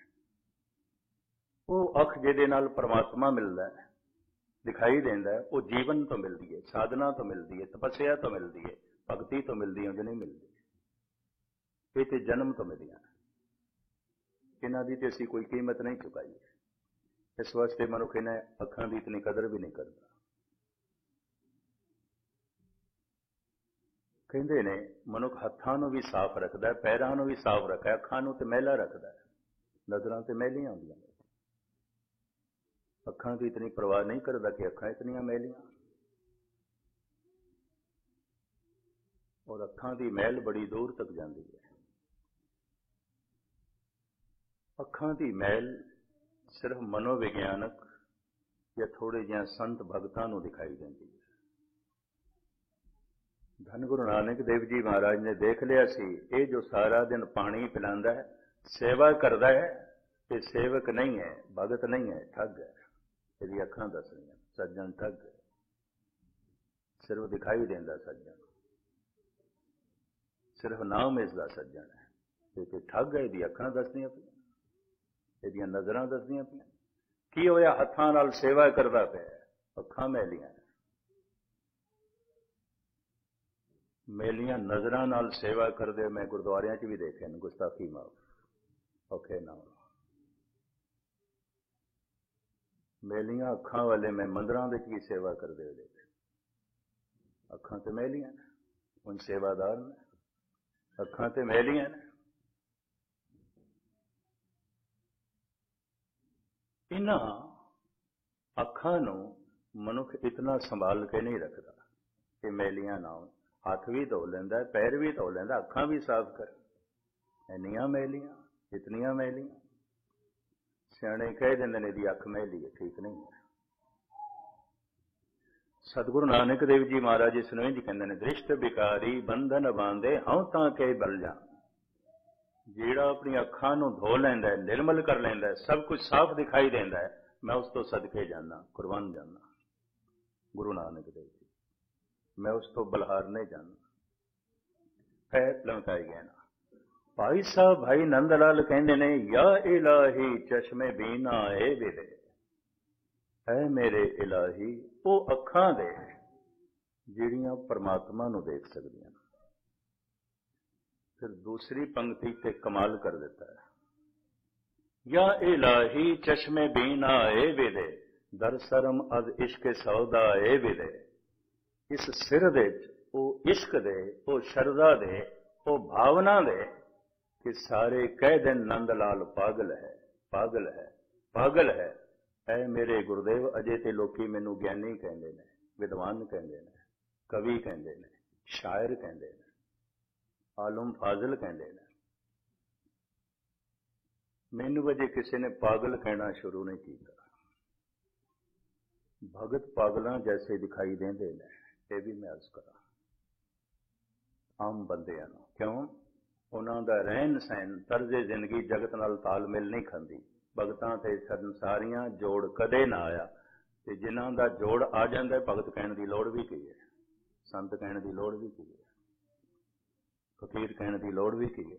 ਉਹ ਅੱਖ ਜਿਹਦੇ ਨਾਲ ਪਰਮਾਤਮਾ ਮਿਲਦਾ ਹੈ, ਦਿਖਾਈ ਦਿੰਦਾ ਹੈ, ਉਹ ਜੀਵਨ ਤੋਂ ਮਿਲਦੀ ਹੈ, ਸਾਧਨਾ ਤੋਂ ਮਿਲਦੀ ਹੈ, ਤਪੱਸਿਆ ਤੋਂ ਮਿਲਦੀ ਹੈ, ਭਗਤੀ ਤੋਂ ਮਿਲਦੀ ਹੈ, ਉਂਝ ਨਹੀਂ ਮਿਲਦੀ। ਇਹ ਤੇ ਜਨਮ ਤੋਂ ਮਿਲੀਆਂ ਨੇ, ਇਹਨਾਂ ਦੀ ਤੇ ਅਸੀਂ ਕੋਈ ਕੀਮਤ ਨਹੀਂ ਚੁਕਾਈ। ਇਸ ਵਾਸਤੇ ਮਨੁੱਖ ਇਹਨਾਂ ਅੱਖਾਂ ਦੀ ਇਤਨੀ ਕਦਰ ਵੀ ਨਹੀਂ ਕਰਦਾ। ਕਹਿੰਦੇ ਨੇ ਮਨੁੱਖ ਹੱਥਾਂ ਨੂੰ ਵੀ ਸਾਫ਼ ਰੱਖਦਾ, ਪੈਰਾਂ ਨੂੰ ਵੀ ਸਾਫ਼ ਰੱਖਦਾ, ਅੱਖਾਂ ਨੂੰ ਤੇ ਮੈਲਾ ਰੱਖਦਾ ਹੈ। नज़रां ते मैलियां आउंदियां ने, अखां की इतनी परवाह नहीं करता कि अखां इतनियां मैलियां, और अखां की मैल बड़ी दूर तक जाती है। अखां की मैल सिर्फ मनोविग्यानक या थोड़े जिहा संत भगतां नूं दिखाई देती है। धन गुरु नानक देव जी महाराज ने देख लिया सी, ये जो सारा दिन पानी पिलांदा है, सेवा करता है, ये सेवक नहीं है, भगत नहीं है, ठग है। यदि अखां दस रही सज्जन ठग है, सिर्फ दिखाई देंदा सज्जन, सिर्फ नाम इसका सज्जन है, ये ठग है। यदि अखां दसदियां पिया, यदियां नज़रां दसदियां पिया, की होया हत्थां नाल सेवा करदा पिया, अखां मैलियां, मेलियां नज़रां नाल सेवा करदे मैं गुरुद्वारियां च भी देखे ने, गुस्ताखी माफ, औखे ना मेलियां अखां वाले मैं मंदिरां विच भी सेवा करदे हुए देखे, अखां ते मैलियां ने, उन सेवादार ने, अखां ते मैलियां ने। इन्हां अखां नूं मनुख इतना संभाल के नहीं रखता कि मैलियां ना होण। हाथ भी धो लेंदा, पैर भी धो लेंदा, अखां भी साफ कर, इन्नियां मैलियां, इतनियां मैलियां। सियाणे कह देंदे ने दी अख मैली है, ठीक नहीं है। सतगुरु नानक देव जी महाराज इस नूं इंज कहंदे ने, दृष्ट बिकारी बंधन बांधे हऊं तां के बल जा। ਜਿਹੜਾ अपनी अखां नूं धो लैंदा है, निर्मल कर लैंदा है, सब कुछ साफ दिखाई देंदा है, मैं उस तो सदके जाना, कुर्बान जाना। गुरु नानक देव जी, मैं उस तो बलहारने जाना। पैर लमकाई गए ना। भाई साहब भाई नंद लाल कहंदे ने, या इलाही चश्मे बीना ए विदे, ऐ मेरे इलाही वो अखां दे ਜਿਹੜੀਆਂ परमात्मा नूं देख सकदियां। फिर दूसरी पंक्ति से कमाल कर देता है, या इलाही चश्मे बीना ए विदे, दर शर्म अज इश्क सौदा ए विदे। इस सिर दे वो इश्क दे, वो शरदा दे, वो भावना दे कि सारे कह दिन नंद लाल पागल है, पागल है, पागल है। ऐ मेरे गुरुदेव, अजे ते लोकी मैनू ज्ञानी कहंदे ने, विद्वान कहंदे ने, कवि कहंदे ने, शायर कहंदे ने, आलम फाजिल कहंदे ने। मैनू वजे किसी ने पागल कहना शुरू नहीं किया। भगत पागलों जैसे दिखाई देंदे ने, ये भी मैं अर्ज करा आम बंदियां नूं। क्यों? उन्हां दा रहन सहन, तर्जे जिंदगी जगत नाल तालमेल नहीं खांदी। भगतां ते संसारियां जोड़ कदे ना आया, ते जिन्हां दा जोड़ आ जांदा भगत कहण दी लोड़ भी की है, संत कहण दी लोड़ भी की है, फकीर कहण दी लोड़ भी की है।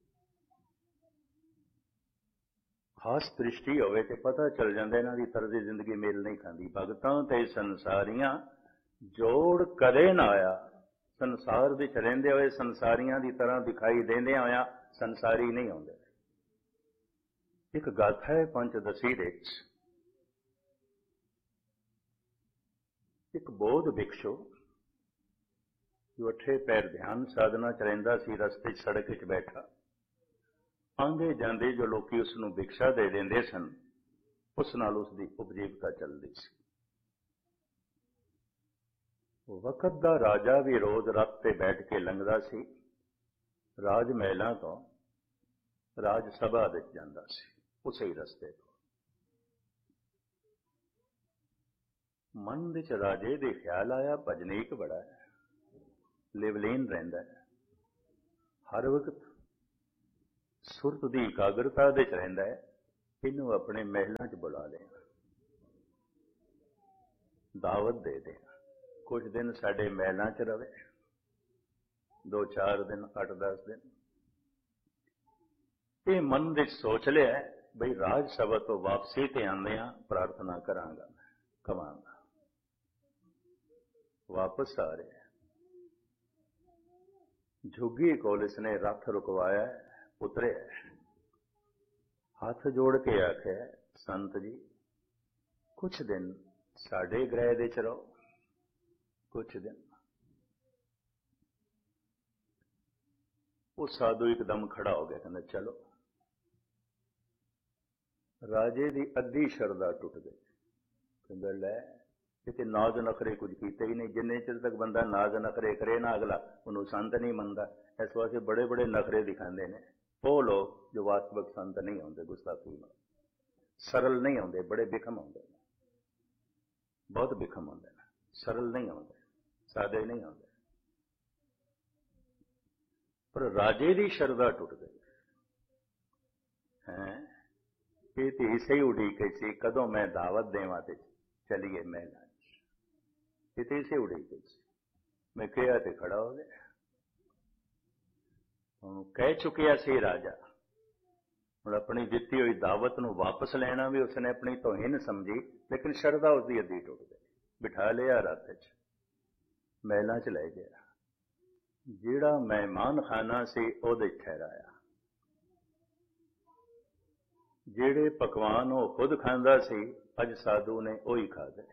खास दृष्टि होवे ते पता चल जांदा इन्हां दी तर्जे जिंदगी मेल नहीं खांदी। भगतां ते संसारियां जोड़ कदे ना आया, संसार विच रहिंदे होए संसारियां दी तरह दिखाई देंदे होया संसारी नहीं आउंदे। एक गाथा है पंचदशी दे विच, एक बोध भिक्षु जो अठे पैर ध्यान साधना च रहिंदा सी, रस्ते सड़क च बैठा, आंदे जांदे जो लोग उसनूं भिक्षा दे देंदे सन, उस नाल उसदी उपजीविका चलदी सी। वक्त दा राजा भी रोज रथ ते बैठ के लंघदा सी, राज महलां तो राज सभा विच जांदा सी, उसे ही रस्ते तो। मन विच राजे दे ख्याल आया, भजनीक बड़ा है, लिवलीन रहिंदा है, हर वक्त सुरत दी एकाग्रता दे च रहिंदा है, इनू अपने महलां च बुला लें, दावत दे दें, कुछ दिन साडे महलां च रवे, दो चार दिन, अठ दस दिन। ये मन विच सोच लिया बई राज सभा तो वापसी ते आंदियां प्रार्थना करांगा, कवांगा। वापस आ रहे झुग्गी कोल इसने रथ रुकवाया, उतरे, हाथ जोड़ के आखे, संत जी कुछ दिन साडे ग्रह दे च रहो, कुछ दिन। वो साधु एकदम खड़ा हो गया, कहना चलो। ਰਾਜੇ ਦੀ ਅੱਧੀ ਸ਼ਰਧਾ ਟੁੱਟ ਗਈ। ਕਹਿੰਦਾ ਲੈ ਕਿਤੇ ਨਾਜ਼ ਨਖਰੇ ਕੁਝ ਕੀਤੇ ਹੀ ਨਹੀਂ। ਜਿੰਨੇ ਚਿਰ ਤੱਕ ਬੰਦਾ ਨਾਜ਼ ਨਖਰੇ ਕਰੇ ਨਾ ਅਗਲਾ ਉਹਨੂੰ ਸੰਤ ਨਹੀਂ ਮੰਨਦਾ। ਇਸ ਵਾਸਤੇ ਬੜੇ ਬੜੇ ਨਖਰੇ ਦਿਖਾਉਂਦੇ ਨੇ ਉਹ ਲੋਕ ਜੋ ਵਾਸਤਵਿਕ ਸੰਤ ਨਹੀਂ ਹੁੰਦੇ, ਗੁਸਤਾਖੀ ਨਾਲ ਸਰਲ ਨਹੀਂ ਹੁੰਦੇ, ਬੜੇ ਬਿਖਮ ਹੁੰਦੇ ਨੇ, ਬਹੁਤ ਬਿਖਮ ਹੁੰਦੇ ਨੇ, ਸਰਲ ਨਹੀਂ ਹੁੰਦੇ, ਸਾਦੇ ਨਹੀਂ ਹੁੰਦੇ। ਪਰ ਰਾਜੇ ਦੀ ਸ਼ਰਧਾ ਟੁੱਟ ਗਈ ਹੈ। ਇਹ ਤੇ ਇਸੇ ਹੀ ਉਡੀਕ ਸੀ ਕਦੋਂ ਮੈਂ ਦਾਵਤ ਦੇਵਾਂ ਤੇ ਚਲੀਏ ਮਹਿਲਾਂ ਚ। ਇਹ ਤੇ ਇਸੇ ਉਡੀਕ ਸੀ। ਮੈਂ ਕਿਹਾ ਤੇ ਖੜਾ ਹੋ ਗਿਆ। ਉਹਨੂੰ ਕਹਿ ਚੁੱਕਿਆ ਸੀ ਰਾਜਾ। ਹੁਣ ਆਪਣੀ ਦਿੱਤੀ ਹੋਈ ਦਾਵਤ ਨੂੰ ਵਾਪਸ ਲੈਣਾ ਵੀ ਉਸਨੇ ਆਪਣੀ ਤੋਹੀਨ ਸਮਝੀ, ਲੇਕਿਨ ਸ਼ਰਧਾ ਉਸਦੀ ਅੱਧੀ ਟੁੱਟ ਗਈ। ਬਿਠਾ ਲਿਆ ਰੱਥ ਚ, ਮਹਿਲਾਂ ਚ ਲੈ ਗਿਆ। ਜਿਹੜਾ ਮਹਿਮਾਨ ਖਾਨਾ ਸੀ ਉਹਦੇ ਠਹਿਰਾਇਆ। ਜਿਹੜੇ ਪਕਵਾਨ ਉਹ ਖੁਦ ਖਾਂਦਾ ਸੀ ਅੱਜ ਸਾਧੂ ਨੇ ਉਹੀ ਖਾਦੇ।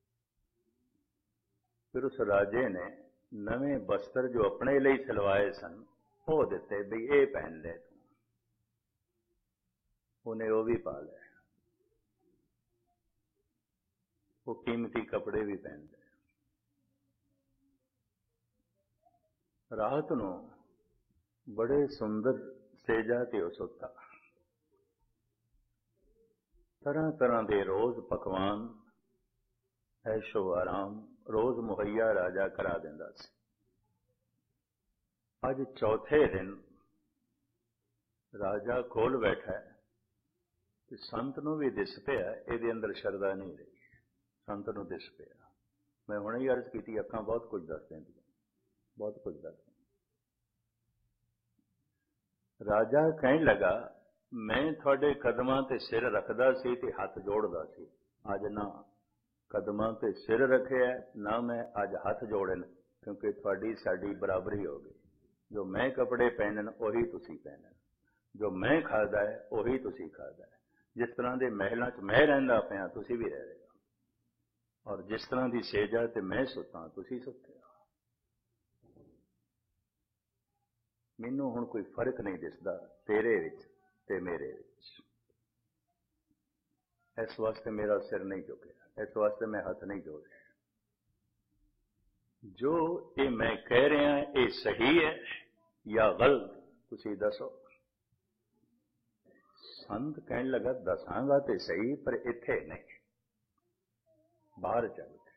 ਫਿਰ ਉਸ ਰਾਜੇ ਨੇ ਨਵੇਂ ਬਸਤਰ ਜੋ ਆਪਣੇ ਲਈ ਸਿਲਵਾਏ ਸਨ ਉਹ ਦਿੱਤੇ ਵੀ ਇਹ ਪਹਿਨ ਲੈ ਤੂੰ। ਉਹਨੇ ਉਹ ਵੀ ਪਾ ਲਏ। ਉਹ ਕੀਮਤੀ ਕੱਪੜੇ ਵੀ ਪਹਿਨ ਲਏ। ਰਾਤ ਨੂੰ ਬੜੇ ਸੁੰਦਰ ਸੇਜਾ ਤੇ ਉਹ ਸੁੱਤਾ। ਤਰ੍ਹਾਂ ਤਰ੍ਹਾਂ ਦੇ ਰੋਜ਼ ਪਕਵਾਨ, ਐਸ਼ੋ ਆਰਾਮ ਰੋਜ਼ ਮੁਹੱਈਆ ਰਾਜਾ ਕਰਾ ਦਿੰਦਾ ਸੀ। ਅੱਜ ਚੌਥੇ ਦਿਨ ਰਾਜਾ ਕੋਲ ਬੈਠਾ ਤੇ ਸੰਤ ਨੂੰ ਵੀ ਦਿਸ ਪਿਆ ਇਹਦੇ ਅੰਦਰ ਸ਼ਰਧਾ ਨਹੀਂ ਰਹੀ। ਸੰਤ ਨੂੰ ਦਿਸ ਪਿਆ। ਮੈਂ ਹੁਣੇ ਹੀ ਅਰਜ਼ ਕੀਤੀ ਅੱਖਾਂ ਬਹੁਤ ਕੁਝ ਦੱਸ ਦਿੰਦੀਆਂ, ਬਹੁਤ ਕੁਝ ਦੱਸ ਦਿੰਦੀਆਂ। ਰਾਜਾ ਕਹਿਣ ਲੱਗਾ ਮੈਂ ਤੁਹਾਡੇ ਕਦਮਾਂ ਤੇ ਸਿਰ ਰੱਖਦਾ ਸੀ ਤੇ ਹੱਥ ਜੋੜਦਾ ਸੀ। ਅੱਜ ਨਾ ਕਦਮਾਂ ਤੇ ਸਿਰ ਰੱਖਿਆ ਨਾ ਮੈਂ ਅੱਜ ਹੱਥ ਜੋੜਨ, ਕਿਉਂਕਿ ਤੁਹਾਡੀ ਸਾਡੀ ਬਰਾਬਰੀ ਹੋ ਗਈ। ਜੋ ਮੈਂ ਕੱਪੜੇ ਪਹਿਨਣ ਉਹੀ ਤੁਸੀਂ ਪਹਿਨਣ, ਜੋ ਮੈਂ ਖਾਦਾ ਹੈ ਉਹੀ ਤੁਸੀਂ ਖਾਦਾ ਹੈ। ਜਿਸ ਤਰ੍ਹਾਂ ਦੇ ਮਹਿਲਾਂ 'ਚ ਮੈਂ ਰਹਿੰਦਾ ਪਿਆ ਤੁਸੀਂ ਵੀ ਰਹਿ ਰਹੇ ਹੋ, ਔਰ ਜਿਸ ਤਰ੍ਹਾਂ ਦੀ ਸੇਜਾ ਤੇ ਮੈਂ ਸੁੱਤਾ ਤੁਸੀਂ ਸੁੱਤੇ ਹੋ। ਮੈਨੂੰ ਹੁਣ ਕੋਈ ਫਰਕ ਨਹੀਂ ਦਿਸਦਾ ਤੇਰੇ ਵਿੱਚ ਤੇ ਮੇਰੇ ਵਿੱਚ। ਇਸ ਵਾਸਤੇ ਮੇਰਾ ਸਿਰ ਨਹੀਂ ਝੁਕਿਆ, ਇਸ ਵਾਸਤੇ ਮੈਂ ਹੱਥ ਨਹੀਂ ਜੋੜਿਆ। ਜੋ ਇਹ ਮੈਂ ਕਹਿ ਰਿਹਾ ਇਹ ਸਹੀ ਹੈ ਜਾਂ ਗਲਤ ਤੁਸੀਂ ਦੱਸੋ। ਸੰਤ ਕਹਿਣ ਲੱਗਾ ਦੱਸਾਂਗਾ ਤੇ ਸਹੀ, ਪਰ ਇੱਥੇ ਨਹੀਂ, ਬਾਹਰ ਚੱਲ ਕੇ।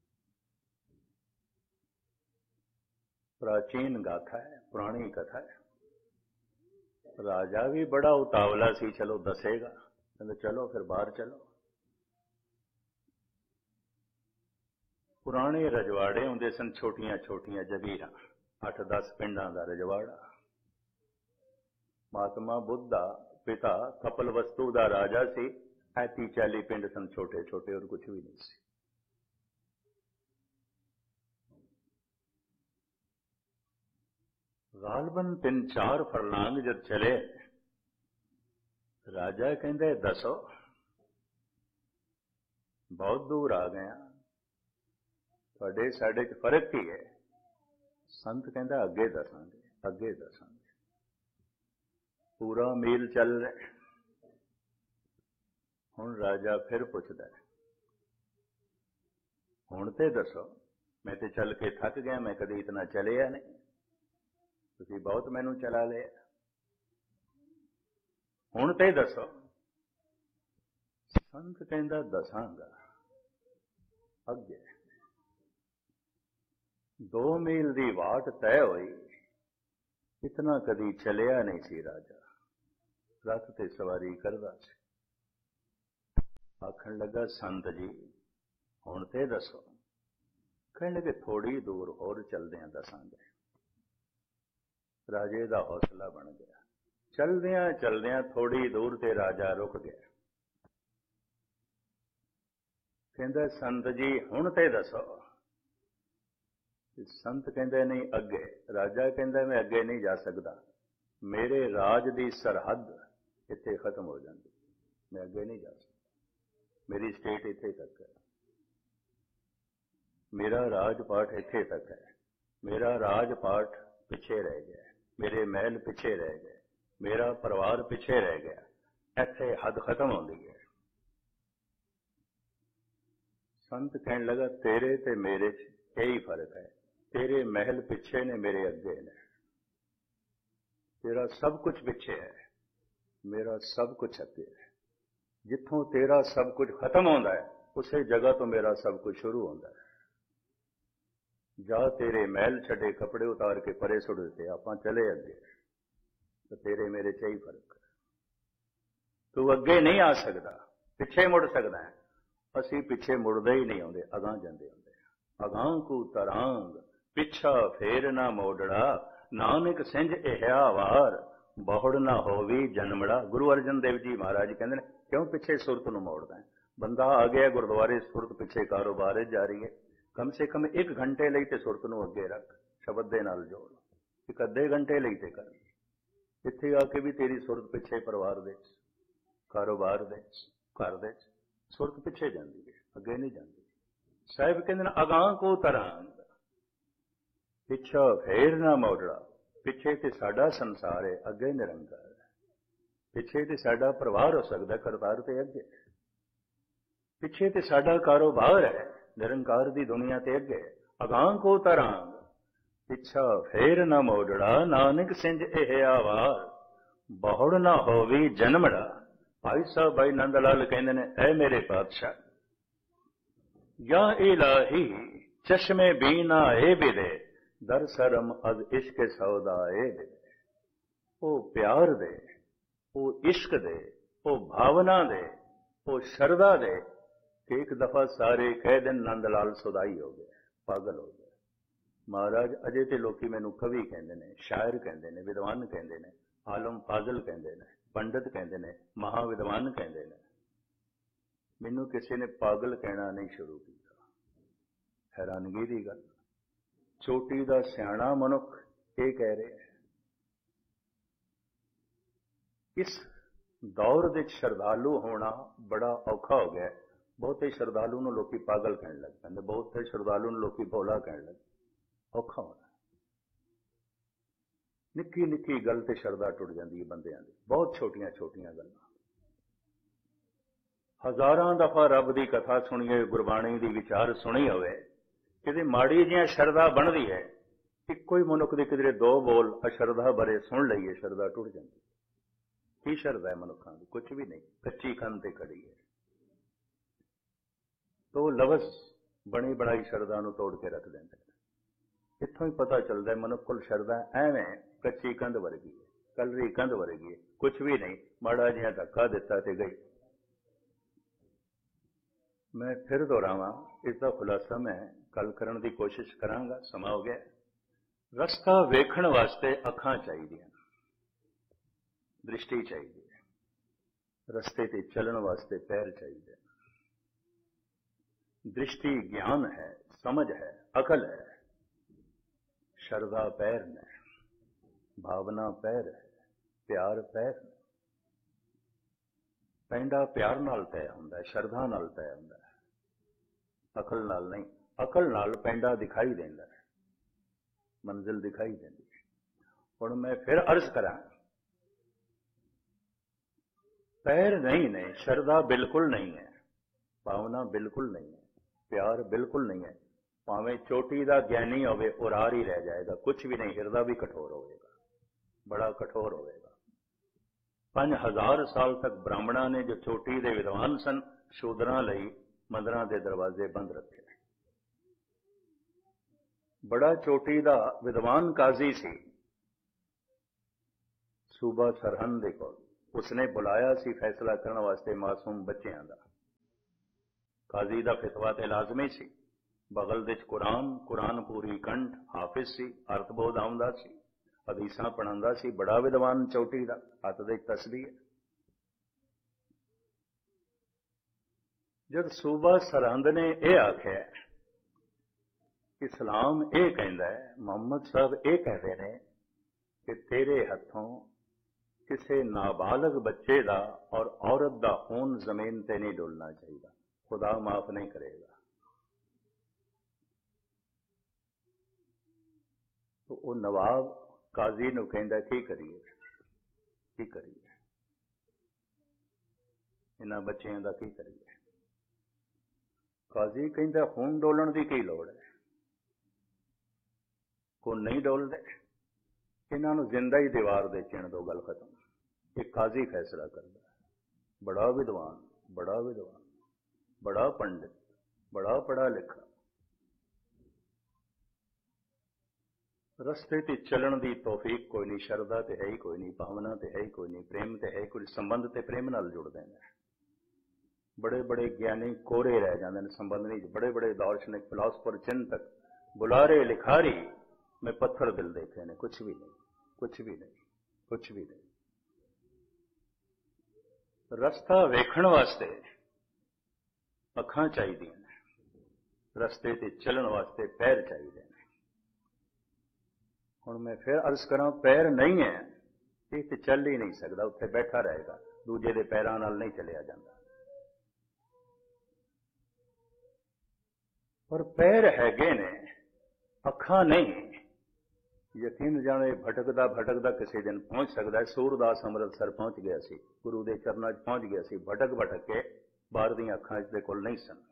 ਪ੍ਰਾਚੀਨ ਗਾਥਾ ਹੈ, ਪੁਰਾਣੀ ਕਥਾ ਹੈ। ਰਾਜਾ ਵੀ ਬੜਾ ਉਤਾਵਲਾ ਸੀ, ਚਲੋ ਦੱਸੇਗਾ। ਕਹਿੰਦੇ ਚਲੋ ਫਿਰ ਬਾਹਰ ਚਲੋ। ਪੁਰਾਣੇ ਰਜਵਾੜੇ ਹੁੰਦੇ ਸਨ, ਛੋਟੀਆਂ ਛੋਟੀਆਂ ਜਗੀਰਾਂ, ਅੱਠ ਦਸ ਪਿੰਡਾਂ ਦਾ ਰਜਵਾੜਾ। ਮਹਾਤਮਾ ਬੁੱਧ ਦਾ ਪਿਤਾ ਕਪਲਵਸਤੂ ਦਾ ਰਾਜਾ ਸੀ। ਪੈਂਤੀ ਚਾਲੀ ਪਿੰਡ ਸਨ ਛੋਟੇ ਛੋਟੇ, ਔਰ ਕੁਛ ਵੀ ਨਹੀਂ ਸੀ। ਗਾਲਬਨ ਤਿੰਨ ਚਾਰ ਫਰਲਾਂਗ ਜਦ ਚਲੇ, ਰਾਜਾ ਕਹਿੰਦੇ ਦੱਸੋ ਬਹੁਤ ਦੂਰ ਆ ਗਏ, ਤੁਹਾਡੇ ਸਾਡੇ 'ਚ ਫਰਕ ਕੀ ਹੈ। ਸੰਤ ਕਹਿੰਦਾ ਅੱਗੇ ਦੱਸਾਂਗੇ, ਅੱਗੇ ਦੱਸਾਂਗੇ। ਪੂਰਾ ਮੀਲ ਚੱਲ ਰਿਹਾ। ਹੁਣ ਰਾਜਾ ਫਿਰ ਪੁੱਛਦਾ ਹੁਣ ਤੇ ਦੱਸੋ, ਮੈਂ ਤੇ ਚੱਲ ਕੇ ਥੱਕ ਗਿਆ, ਮੈਂ ਕਦੇ ਇਤਨਾ ਚਲਿਆ ਨਹੀਂ, ਤੁਸੀਂ ਬਹੁਤ ਮੈਨੂੰ ਚਲਾ ਲਿਆ, ਹੁਣ ਤੇ ਦੱਸੋ। ਸੰਤ ਕਹਿੰਦਾ ਦੱਸਾਂਗਾ ਅੱਗੇ। ਦੋ ਮੀਲ ਦੀ ਵਾਟ ਤੈਅ ਹੋਈ, ਇਤਨਾ ਕਦੀ ਚਲਿਆ ਨਹੀਂ ਸੀ ਰਾਜਾ। ਰੱਥ ਤੇ ਸਵਾਰੀ ਕਰਦਾ ਸੀ। ਆਖਣ ਲੱਗਾ ਸੰਤ ਜੀ ਹੁਣ ਤੇ ਦੱਸੋ। ਕਹਿਣ ਲੱਗੇ ਥੋੜੀ ਦੂਰ ਹੋਰ ਚਲਦਿਆਂ ਦੱਸਾਂਗੇ। ਰਾਜੇ ਦਾ ਹੌਸਲਾ ਬਣ ਗਿਆ। ਚਲਦਿਆਂ ਚਲਦਿਆਂ ਥੋੜੀ ਦੂਰ ਤੇ ਰਾਜਾ ਰੁਕ ਗਿਆ। ਕਹਿੰਦਾ ਸੰਤ ਜੀ ਹੁਣ ਤੇ ਦੱਸੋ। ਸੰਤ ਕਹਿੰਦੇ ਨਹੀਂ ਅੱਗੇ। ਰਾਜਾ ਕਹਿੰਦਾ ਮੈਂ ਅੱਗੇ ਨਹੀਂ ਜਾ ਸਕਦਾ, ਮੇਰੇ ਰਾਜ ਦੀ ਸਰਹੱਦ ਇੱਥੇ ਖਤਮ ਹੋ ਜਾਂਦੀ, ਮੈਂ ਅੱਗੇ ਨਹੀਂ ਜਾ ਸਕਦਾ, ਮੇਰੀ ਸਟੇਟ ਇੱਥੇ ਤੱਕ ਹੈ, ਮੇਰਾ ਰਾਜ ਪਾਠ ਇੱਥੇ ਤੱਕ ਹੈ, ਮੇਰਾ ਰਾਜ ਪਾਠ ਪਿੱਛੇ ਰਹਿ ਗਿਆ, ਮੇਰੇ ਮਹਿਲ ਪਿੱਛੇ ਰਹਿ ਗਏ, ਮੇਰਾ ਪਰਿਵਾਰ ਪਿੱਛੇ ਰਹਿ ਗਿਆ, ਇੱਥੇ ਹੱਦ ਖਤਮ ਹੁੰਦੀ ਹੈ। ਸੰਤ ਕਹਿਣ ਲੱਗਾ ਤੇਰੇ ਤੇ ਮੇਰੇ 'ਚ ਇਹੀ ਫਰਕ ਹੈ, ਤੇਰੇ ਮਹਿਲ ਪਿੱਛੇ ਨੇ, ਮੇਰੇ ਅੱਗੇ ਨੇ। ਤੇਰਾ ਸਭ ਕੁਝ ਪਿੱਛੇ ਹੈ, ਮੇਰਾ ਸਭ ਕੁਝ ਅੱਗੇ ਹੈ। ਜਿੱਥੋਂ ਤੇਰਾ ਸਭ ਕੁਝ ਖਤਮ ਹੁੰਦਾ ਹੈ, ਉਸੇ ਜਗ੍ਹਾ ਤੋਂ ਮੇਰਾ ਸਭ ਕੁਝ ਸ਼ੁਰੂ ਹੁੰਦਾ ਹੈ। ਜਾ ਤੇਰੇ ਮਹਿਲ ਛੱਡੇ, ਕੱਪੜੇ ਉਤਾਰ ਕੇ ਪਰੇ ਸੁੱਟ ਦਿੱਤੇ, ਆਪਾਂ ਚਲੇ ਅੱਗੇ। ਤੇ ਤੇਰੇ ਮੇਰੇ 'ਚ ਹੀ ਫਰਕ ਹੈ। ਤੂੰ ਅੱਗੇ ਨਹੀਂ ਆ ਸਕਦਾ, ਪਿੱਛੇ ਮੁੜ ਸਕਦਾ ਹੈ। ਅਸੀਂ ਪਿੱਛੇ ਮੁੜਦੇ ਹੀ ਨਹੀਂ ਆਉਂਦੇ, ਅਗਾਂਹ ਜਾਂਦੇ ਹੁੰਦੇ। ਅਗਾਂਹ ਕੂ ਤਰਾਂਗ ਪਿੱਛਾ ਫੇਰ ਨਾ ਮੋੜੜਾ, ਨਾਨਕ ਸਿੰਝ ਇਹਿਆ ਵਾਰ ਬਹੁੜ ਨਾ ਹੋਵੀ ਜਨਮੜਾ। ਗੁਰੂ ਅਰਜਨ ਦੇਵ ਜੀ ਮਹਾਰਾਜ ਕਹਿੰਦੇ ਨੇ, ਕਿਉਂ ਪਿੱਛੇ ਸੁਰਤ ਨੂੰ ਮੋੜਦਾ ਹੈ? ਬੰਦਾ ਆ ਗਿਆ ਗੁਰਦੁਆਰੇ, ਸੁਰਤ ਪਿੱਛੇ ਕਾਰੋਬਾਰ ਜਾ ਰਹੀ ਹੈ। ਕਮ ਸੇ ਕਮ ਇੱਕ ਘੰਟੇ ਲਈ ਤੇ ਸੁਰਤ ਨੂੰ ਅੱਗੇ ਰੱਖ, ਸ਼ਬਦ ਦੇ ਨਾਲ ਜੋੜ। ਇੱਕ ਅੱਧੇ ਘੰਟੇ ਲਈ ਤੇ ਕਰ। ਇੱਥੇ ਆ ਕੇ ਵੀ ਤੇਰੀ ਸੁਰਤ ਪਿੱਛੇ, ਪਰਿਵਾਰ ਦੇ ਵਿੱਚ, ਕਾਰੋਬਾਰ ਦੇ ਵਿੱਚ, ਘਰ ਦੇ ਵਿੱਚ ਸੁਰਤ ਪਿੱਛੇ ਜਾਂਦੀ ਹੈ, ਅੱਗੇ ਨਹੀਂ ਜਾਂਦੀ। ਸਾਹਿਬ ਕਹਿੰਦੇ ਨੇ ਅਗਾਂਹ ਕੋ ਤਰਾਂਗ ਪਿੱਛਾ ਫੇਰ ਨਾ ਮੋੜੜਾ। ਪਿੱਛੇ ਤੇ ਸਾਡਾ ਸੰਸਾਰ ਹੈ, ਅੱਗੇ ਨਿਰੰਕਾਰ ਹੈ। ਪਿੱਛੇ ਤੇ ਸਾਡਾ ਪਰਿਵਾਰ ਹੋ ਸਕਦਾ, ਕਰਤਾਰ ਤੇ ਅੱਗੇ। ਪਿੱਛੇ ਤੇ ਸਾਡਾ ਕਾਰੋਬਾਰ ਹੈ, ਨਿਰੰਕਾਰ ਦੀ ਦੁਨੀਆ ਤੇ ਅੱਗੇ। ਅਗਾਂਹ ਕੋ ਤਰਾਂਗ ਪਿੱਛਾ ਫੇਰ ਨਾ ਮੋੜੜਾ, ਨਾਨਕ ਸਿੰਝ ਇਹਿਆ ਵਾਰ ਬਹੁੜ ਨਾ ਹੋਵੀ ਜਨਮੜਾ। ਭਾਈ ਸਾਹਿਬ ਭਾਈ ਨੰਦ ਲਾਲ ਕਹਿੰਦੇ ਨੇ, ਐ ਮੇਰੇ ਪਾਤਸ਼ਾਹ, ਯਾ ਇਲਾਹੀ ਚਸ਼ਮੇ ਬੀਨਾ ਏ ਬਿਦੇ, ਦਰ ਸਰਮ ਅਦ ਇਸ਼ਕ ਸੌਦਾ ਏ ਬਿਦੇ। ਉਹ ਪਿਆਰ ਦੇ, ਉਹ ਇਸ਼ਕ ਦੇ, ਉਹ ਭਾਵਨਾ ਦੇ, ਉਹ ਸ਼ਰਧਾ ਦੇ ਕਿ ਇੱਕ ਦਫਾ ਸਾਰੇ ਕਹਿ ਦੇਣ ਨੰਦ ਲਾਲ ਸੁਦਾਈ ਹੋ ਗਏ, ਪਾਗਲ ਹੋ ਗਏ। ਮਹਾਰਾਜ ਅਜੇ ਤੇ ਲੋਕੀ ਮੈਨੂੰ ਕਵੀ ਕਹਿੰਦੇ ਨੇ, ਸ਼ਾਇਰ ਕਹਿੰਦੇ ਨੇ, ਵਿਦਵਾਨ ਕਹਿੰਦੇ ਨੇ, ਆਲਮ ਫਾਜ਼ਲ ਕਹਿੰਦੇ ਨੇ, ਪੰਡਤ ਕਹਿੰਦੇ ਨੇ, ਮਹਾਵਿਦਵਾਨ ਕਹਿੰਦੇ ਨੇ। ਮੈਨੂੰ ਕਿਸੇ ਨੇ ਪਾਗਲ ਕਹਿਣਾ ਨਹੀਂ ਸ਼ੁਰੂ ਕੀਤਾ। ਹੈਰਾਨਗੀ ਦੀ ਗੱਲ, ਚੋਟੀ ਦਾ ਸਿਆਣਾ ਮਨੁੱਖ ਇਹ ਕਹਿ ਰਿਹਾ ਹੈ। ਇਸ ਦੌਰ ਦੇ ਸ਼ਰਧਾਲੂ ਹੋਣਾ ਬੜਾ ਔਖਾ ਹੋ ਗਿਆ। ਬਹੁਤੇ ਸ਼ਰਧਾਲੂ ਨੂੰ ਲੋਕੀ ਪਾਗਲ ਕਹਿਣ ਲੱਗ ਪੈਂਦੇ, ਬਹੁਤੇ ਸ਼ਰਧਾਲੂ ਨੂੰ ਲੋਕੀ ਭੋਲਾ ਕਹਿਣ ਲੱਗ। ਔਖਾ ਹੋਣਾ, ਨਿੱਕੀ ਨਿੱਕੀ ਗੱਲ ਤੇ ਸ਼ਰਧਾ ਟੁੱਟ ਜਾਂਦੀ ਹੈ ਬੰਦਿਆਂ ਦੀ, ਬਹੁਤ ਛੋਟੀਆਂ ਛੋਟੀਆਂ ਗੱਲਾਂ। ਹਜ਼ਾਰਾਂ ਦਫਾ ਰੱਬ ਦੀ ਕਥਾ ਸੁਣੀਏ, ਗੁਰਬਾਣੀ ਦੀ ਵਿਚਾਰ ਸੁਣੀ ਹੋਵੇ, ਕਿਤੇ ਮਾੜੀ ਜਿਹਾ ਸ਼ਰਧਾ ਬਣਦੀ ਹੈ। ਇੱਕੋ ਹੀ ਮਨੁੱਖ ਦੇ ਕਿਧਰੇ ਦੋ ਬੋਲ ਅਸ਼ਰਧਾ ਬਾਰੇ ਸੁਣ ਲਈਏ, ਸ਼ਰਧਾ ਟੁੱਟ ਜਾਂਦੀ। ਕੀ ਸ਼ਰਧਾ ਹੈ ਮਨੁੱਖਾਂ ਦੀ? ਕੁਝ ਵੀ ਨਹੀਂ, ਕੱਚੀ ਕੰਧ ਤੇ ਖੜੀ ਹੈ। ਤੋ ਲਫ਼ਜ਼ ਬਣੀ ਬਣਾਈ ਸ਼ਰਧਾ ਨੂੰ ਤੋੜ ਕੇ ਰੱਖ ਦਿੰਦੇ। ਇੱਥੋਂ ਹੀ ਪਤਾ ਚੱਲਦਾ ਮਨੁੱਖ ਕੋਲ ਸ਼ਰਧਾ ਐਵੇਂ ਕੱਚੀ ਕੰਧ ਵਰਗੀ ਹੈ, ਕਲਰੀ ਕੰਧ ਵਰਗੀ ਹੈ, ਕੁਝ ਵੀ ਨਹੀਂ, ਮਾੜਾ ਜਿਹਾ ਧੱਕਾ ਦਿੱਤਾ ਤੇ ਗਈ। ਮੈਂ ਫਿਰ ਦੁਹਰਾਵਾਂ, ਇਸ ਦਾ ਖੁਲਾਸਾ ਮੈਂ ਕੱਲ ਕਰਨ ਦੀ ਕੋਸ਼ਿਸ਼ ਕਰਾਂਗਾ, ਸਮਾਂ ਹੋ ਗਿਆ। ਰਸਤਾ ਵੇਖਣ ਵਾਸਤੇ ਅੱਖਾਂ ਚਾਹੀਦੀਆਂ, ਦ੍ਰਿਸ਼ਟੀ ਚਾਹੀਦੀ ਹੈ। ਰਸਤੇ ਤੇ ਚੱਲਣ ਵਾਸਤੇ ਪੈਰ ਚਾਹੀਦੇ। दृष्टि ज्ञान है, समझ है, अकल है। शरधा पैर ने, भावना पैर है, प्यार पैर ने। पैंडा प्यार नाल तय होंदा है, शरधा नाल तय होंदा है, अकल नाल नहीं। अकल नाल पैंडा दिखाई देंदा है, मंजिल दिखाई देंदी है। हुण मैं फिर अर्ज करा, पैर नहीं ने, शरधा बिल्कुल नहीं है, भावना बिल्कुल नहीं है, प्यार बिल्कुल नहीं है। भावें चोटी का ज्ञानी होवे उरार ही रह जाएगा, कुछ भी नहीं, हिरदा भी कठोर होगा, बड़ा कठोर होगा। पांच हजार साल तक ब्राह्मणा ने जो चोटी के विद्वान सन, शूदरां लई मंदिरां दे दरवाजे बंद रखे। बड़ा चोटी का विद्वान काजी सी, सूबा सरहंद दे कोल, उसने बुलाया सी फैसला करने वास्ते मासूम बच्चों का। काजी का फितवा तो लाजमी सी, बगल दे कुरान, कुरान पूरी कंठ, हाफिज सी, अर्थबोध आउंदा सी, हदीसां पढ़ांदा सी, बड़ा विद्वान चोटी का, हथ दे तस्बीह। जब सूबा सरहंद ने यह आख्या, इस्लाम यह कहता है, मोहम्मद साहब यह कहते हैं कि तेरे हथों किसी नाबालग बच्चे का और औरत का खून जमीन ते नहीं डुलना चाहिए, खुदा माफ नहीं करेगा। तो वो नवाब काजी नूं कहंदा की करिए, की करिए। इन्हां बच्चियां दा की करिए। काजी कहंदा खून डोलण दी की लोड़ है, खून नहीं डोलदे, इन्हां नूं जिंदा ही दीवार दे चिण दो, गल खत्म। ये काजी फैसला करदा, बड़ा विद्वान, बड़ा विद्वान, बड़ा पंडित, बड़ा पढ़ा लिखा, रस्ते ते चलण दी तौफीक कोई नहीं, शरदा ते है ही कोई नहीं, भावना ते है ही कोई नहीं, प्रेम ते है कोई, संबंध ते प्रेम नाल जुड़दे ने। बड़े बड़े ज्ञानी कोरे रह जाते हैं संबंध नहीं, बड़े बड़े दार्शनिक फिलासफर चिंतक बुलारे लिखारी में पत्थर दिल देखे ने, कुछ भी नहीं, कुछ भी नहीं, कुछ भी नहीं। रस्ता वेखण वास्ते अखां चाहिदियां ने, रस्ते ते चलण वास्ते पैर चाहिए ने। हुण मैं फिर अर्ज करा, पैर नहीं है ये तो चल ही नहीं सकता, उत्थे बैठा रहेगा, दूजे दे पैरां नाल नहीं चलिया जाता। पर पैर हैगे ने, अखां नहीं। यकीन जाने भटकदा भटकदा किसी दिन पहुंच सकता है। सूरदास अमृतसर पहुंच गया सी, गुरु के चरणों च पहुंच गया सी, भटक भटक के बाहर दी अखां इसदे कोल नहीं सन।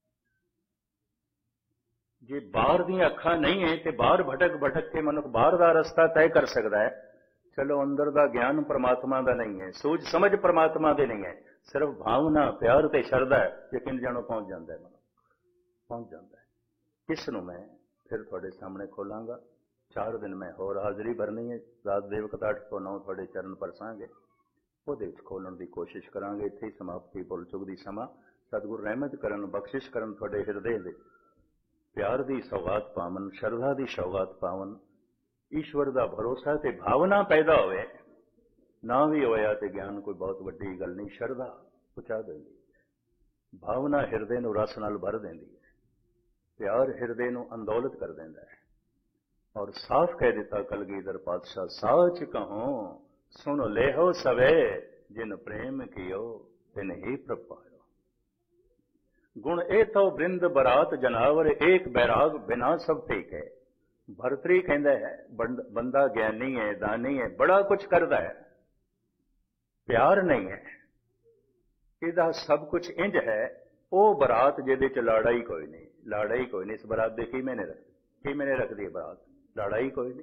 जे बाहर दी अखां नहीं है तो बाहर भटक भटक के मनुख बाहर का रस्ता तय कर सकता है। चलो अंदर का ज्ञान परमात्मा का नहीं है, सूझ समझ परमात्मा की नहीं है, सिर्फ भावना प्यार ते शरदा है, यकीन जानो पहुंच जाता है, मनुख पहुंच जाता है। इस नूं मैं फिर थोड़े सामने खोलांगा। चार दिन मैं होर हाजरी भरनी है, रात देवकता अठ सौ नौ थोड़े चरण परसांगे, ਉਹਦੇ ਵਿੱਚ ਖੋਲਣ ਦੀ ਕੋਸ਼ਿਸ਼ ਕਰਾਂਗੇ। ਇੱਥੇ ਹੀ ਸਮਾਪਤੀ ਭੁੱਲ ਚੁੱਕ ਦੀ ਸਮਾਂ। ਸਤਿਗੁਰ ਰਹਿਮਤ ਕਰਨ, ਬਖਸ਼ਿਸ਼ ਕਰਨ, ਤੁਹਾਡੇ ਹਿਰਦੇ ਦੇ ਪਿਆਰ ਦੀ ਸੌਗਾਤ ਪਾਵਨ, ਸ਼ਰਧਾ ਦੀ ਸੌਗਾਤ ਪਾਵਨ, ਈਸ਼ਵਰ ਦਾ ਭਰੋਸਾ ਤੇ ਭਾਵਨਾ ਪੈਦਾ ਹੋਵੇ। ਨਾ ਵੀ ਹੋਇਆ ਤੇ ਗਿਆਨ ਕੋਈ ਬਹੁਤ ਵੱਡੀ ਗੱਲ ਨਹੀਂ, ਸ਼ਰਧਾ ਪਹੁੰਚਾ ਦਿੰਦੀ ਹੈ, ਭਾਵਨਾ ਹਿਰਦੇ ਨੂੰ ਰਸ ਨਾਲ ਭਰ ਦਿੰਦੀ ਹੈ, ਪਿਆਰ ਹਿਰਦੇ ਨੂੰ ਅੰਦੋਲਤ ਕਰ ਦਿੰਦਾ ਹੈ। और साफ कह देता कलगीधर पातशाह, साच कहो सुन लेहो सवे, जिन प्रेम कियो तिन ही प्रभ पायो। गुण ए तो बृंद बरात जनावर, एक बैराग बिना सब ठीक है। भरतरी कहता है बंदा ज्ञानी है, दानी है, बड़ा कुछ करता है, प्यार नहीं है, इहदा सब कुछ इंज है। वो बरात जिहदे च लाड़ा ही कोई नहीं, लाड़ा ही कोई नहीं। इस बरात दे की मैंने रख की मैंने रख दी बरात, लड़ाई कोई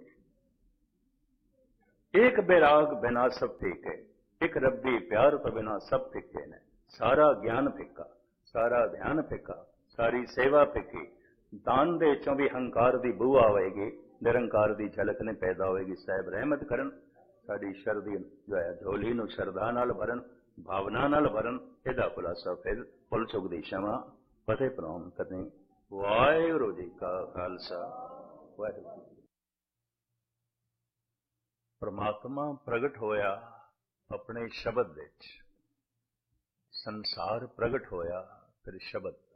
नहीं। एक बैराग बिना सब ठीक है, एक रब्बी प्यार तो बिना सब फिक्के ने। सारा ज्ञान फिक्का, सारा ध्यान फिक्का, सारी सेवा फिक्की। दान दे चों भी हंकार दी बू आवेगी, निरंकार दी झलक ने पैदा होएगी। साहिब रहमत करन, साडी शरदी जो है झोली नूं शरधा नाल भरन, भावना नाल भरन। इहदा खुलासा फिर भुल चुक दी क्षमा फतेह प्रणाम करनी। वाहिगुरू जी का खालसा, वाहिगुरू। परमात्मा प्रगट होया अपने शब्द विच, संसार प्रगट होया फिर शब्द तो।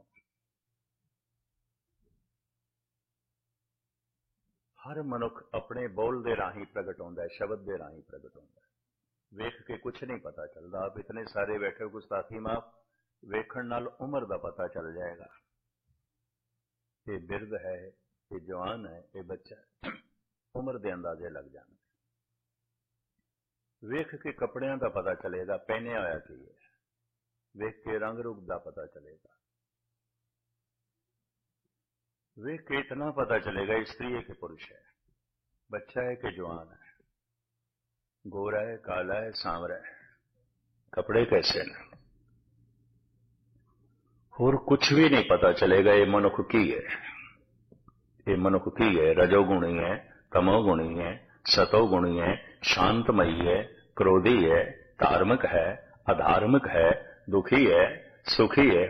हर मनुख अपने बोल दे राही प्रगट होंदा है, शब्द दे राही प्रगट होंदा है। वेख के कुछ नहीं पता चलता। आप इतने सारे बैठे गुस्ताखी माफ, वेखण नाल उम्र दा पता चल जाएगा। ये बिरध है, ये जवान है, ये बच्चा है, उम्र दे अंदाजे लग जाने। वेख के कपड़ियां का पता चलेगा पहने होया की है, वेख के रंग रूप का पता चलेगा, वेख के इतना पता चलेगा स्त्री है कि पुरुष है, बच्चा है कि जवान है, गोरा है, काला है, सांवरा है, कपड़े कैसे हैं, और कुछ भी नहीं पता चलेगा। ये मनुख की है, ये मनुख की है, रजोगुणी है, तमोगुणी है, सतोगुणी है, शांतमयी है, क्रोधी है, धार्मिक है, अधार्मिक है, दुखी है, सुखी है,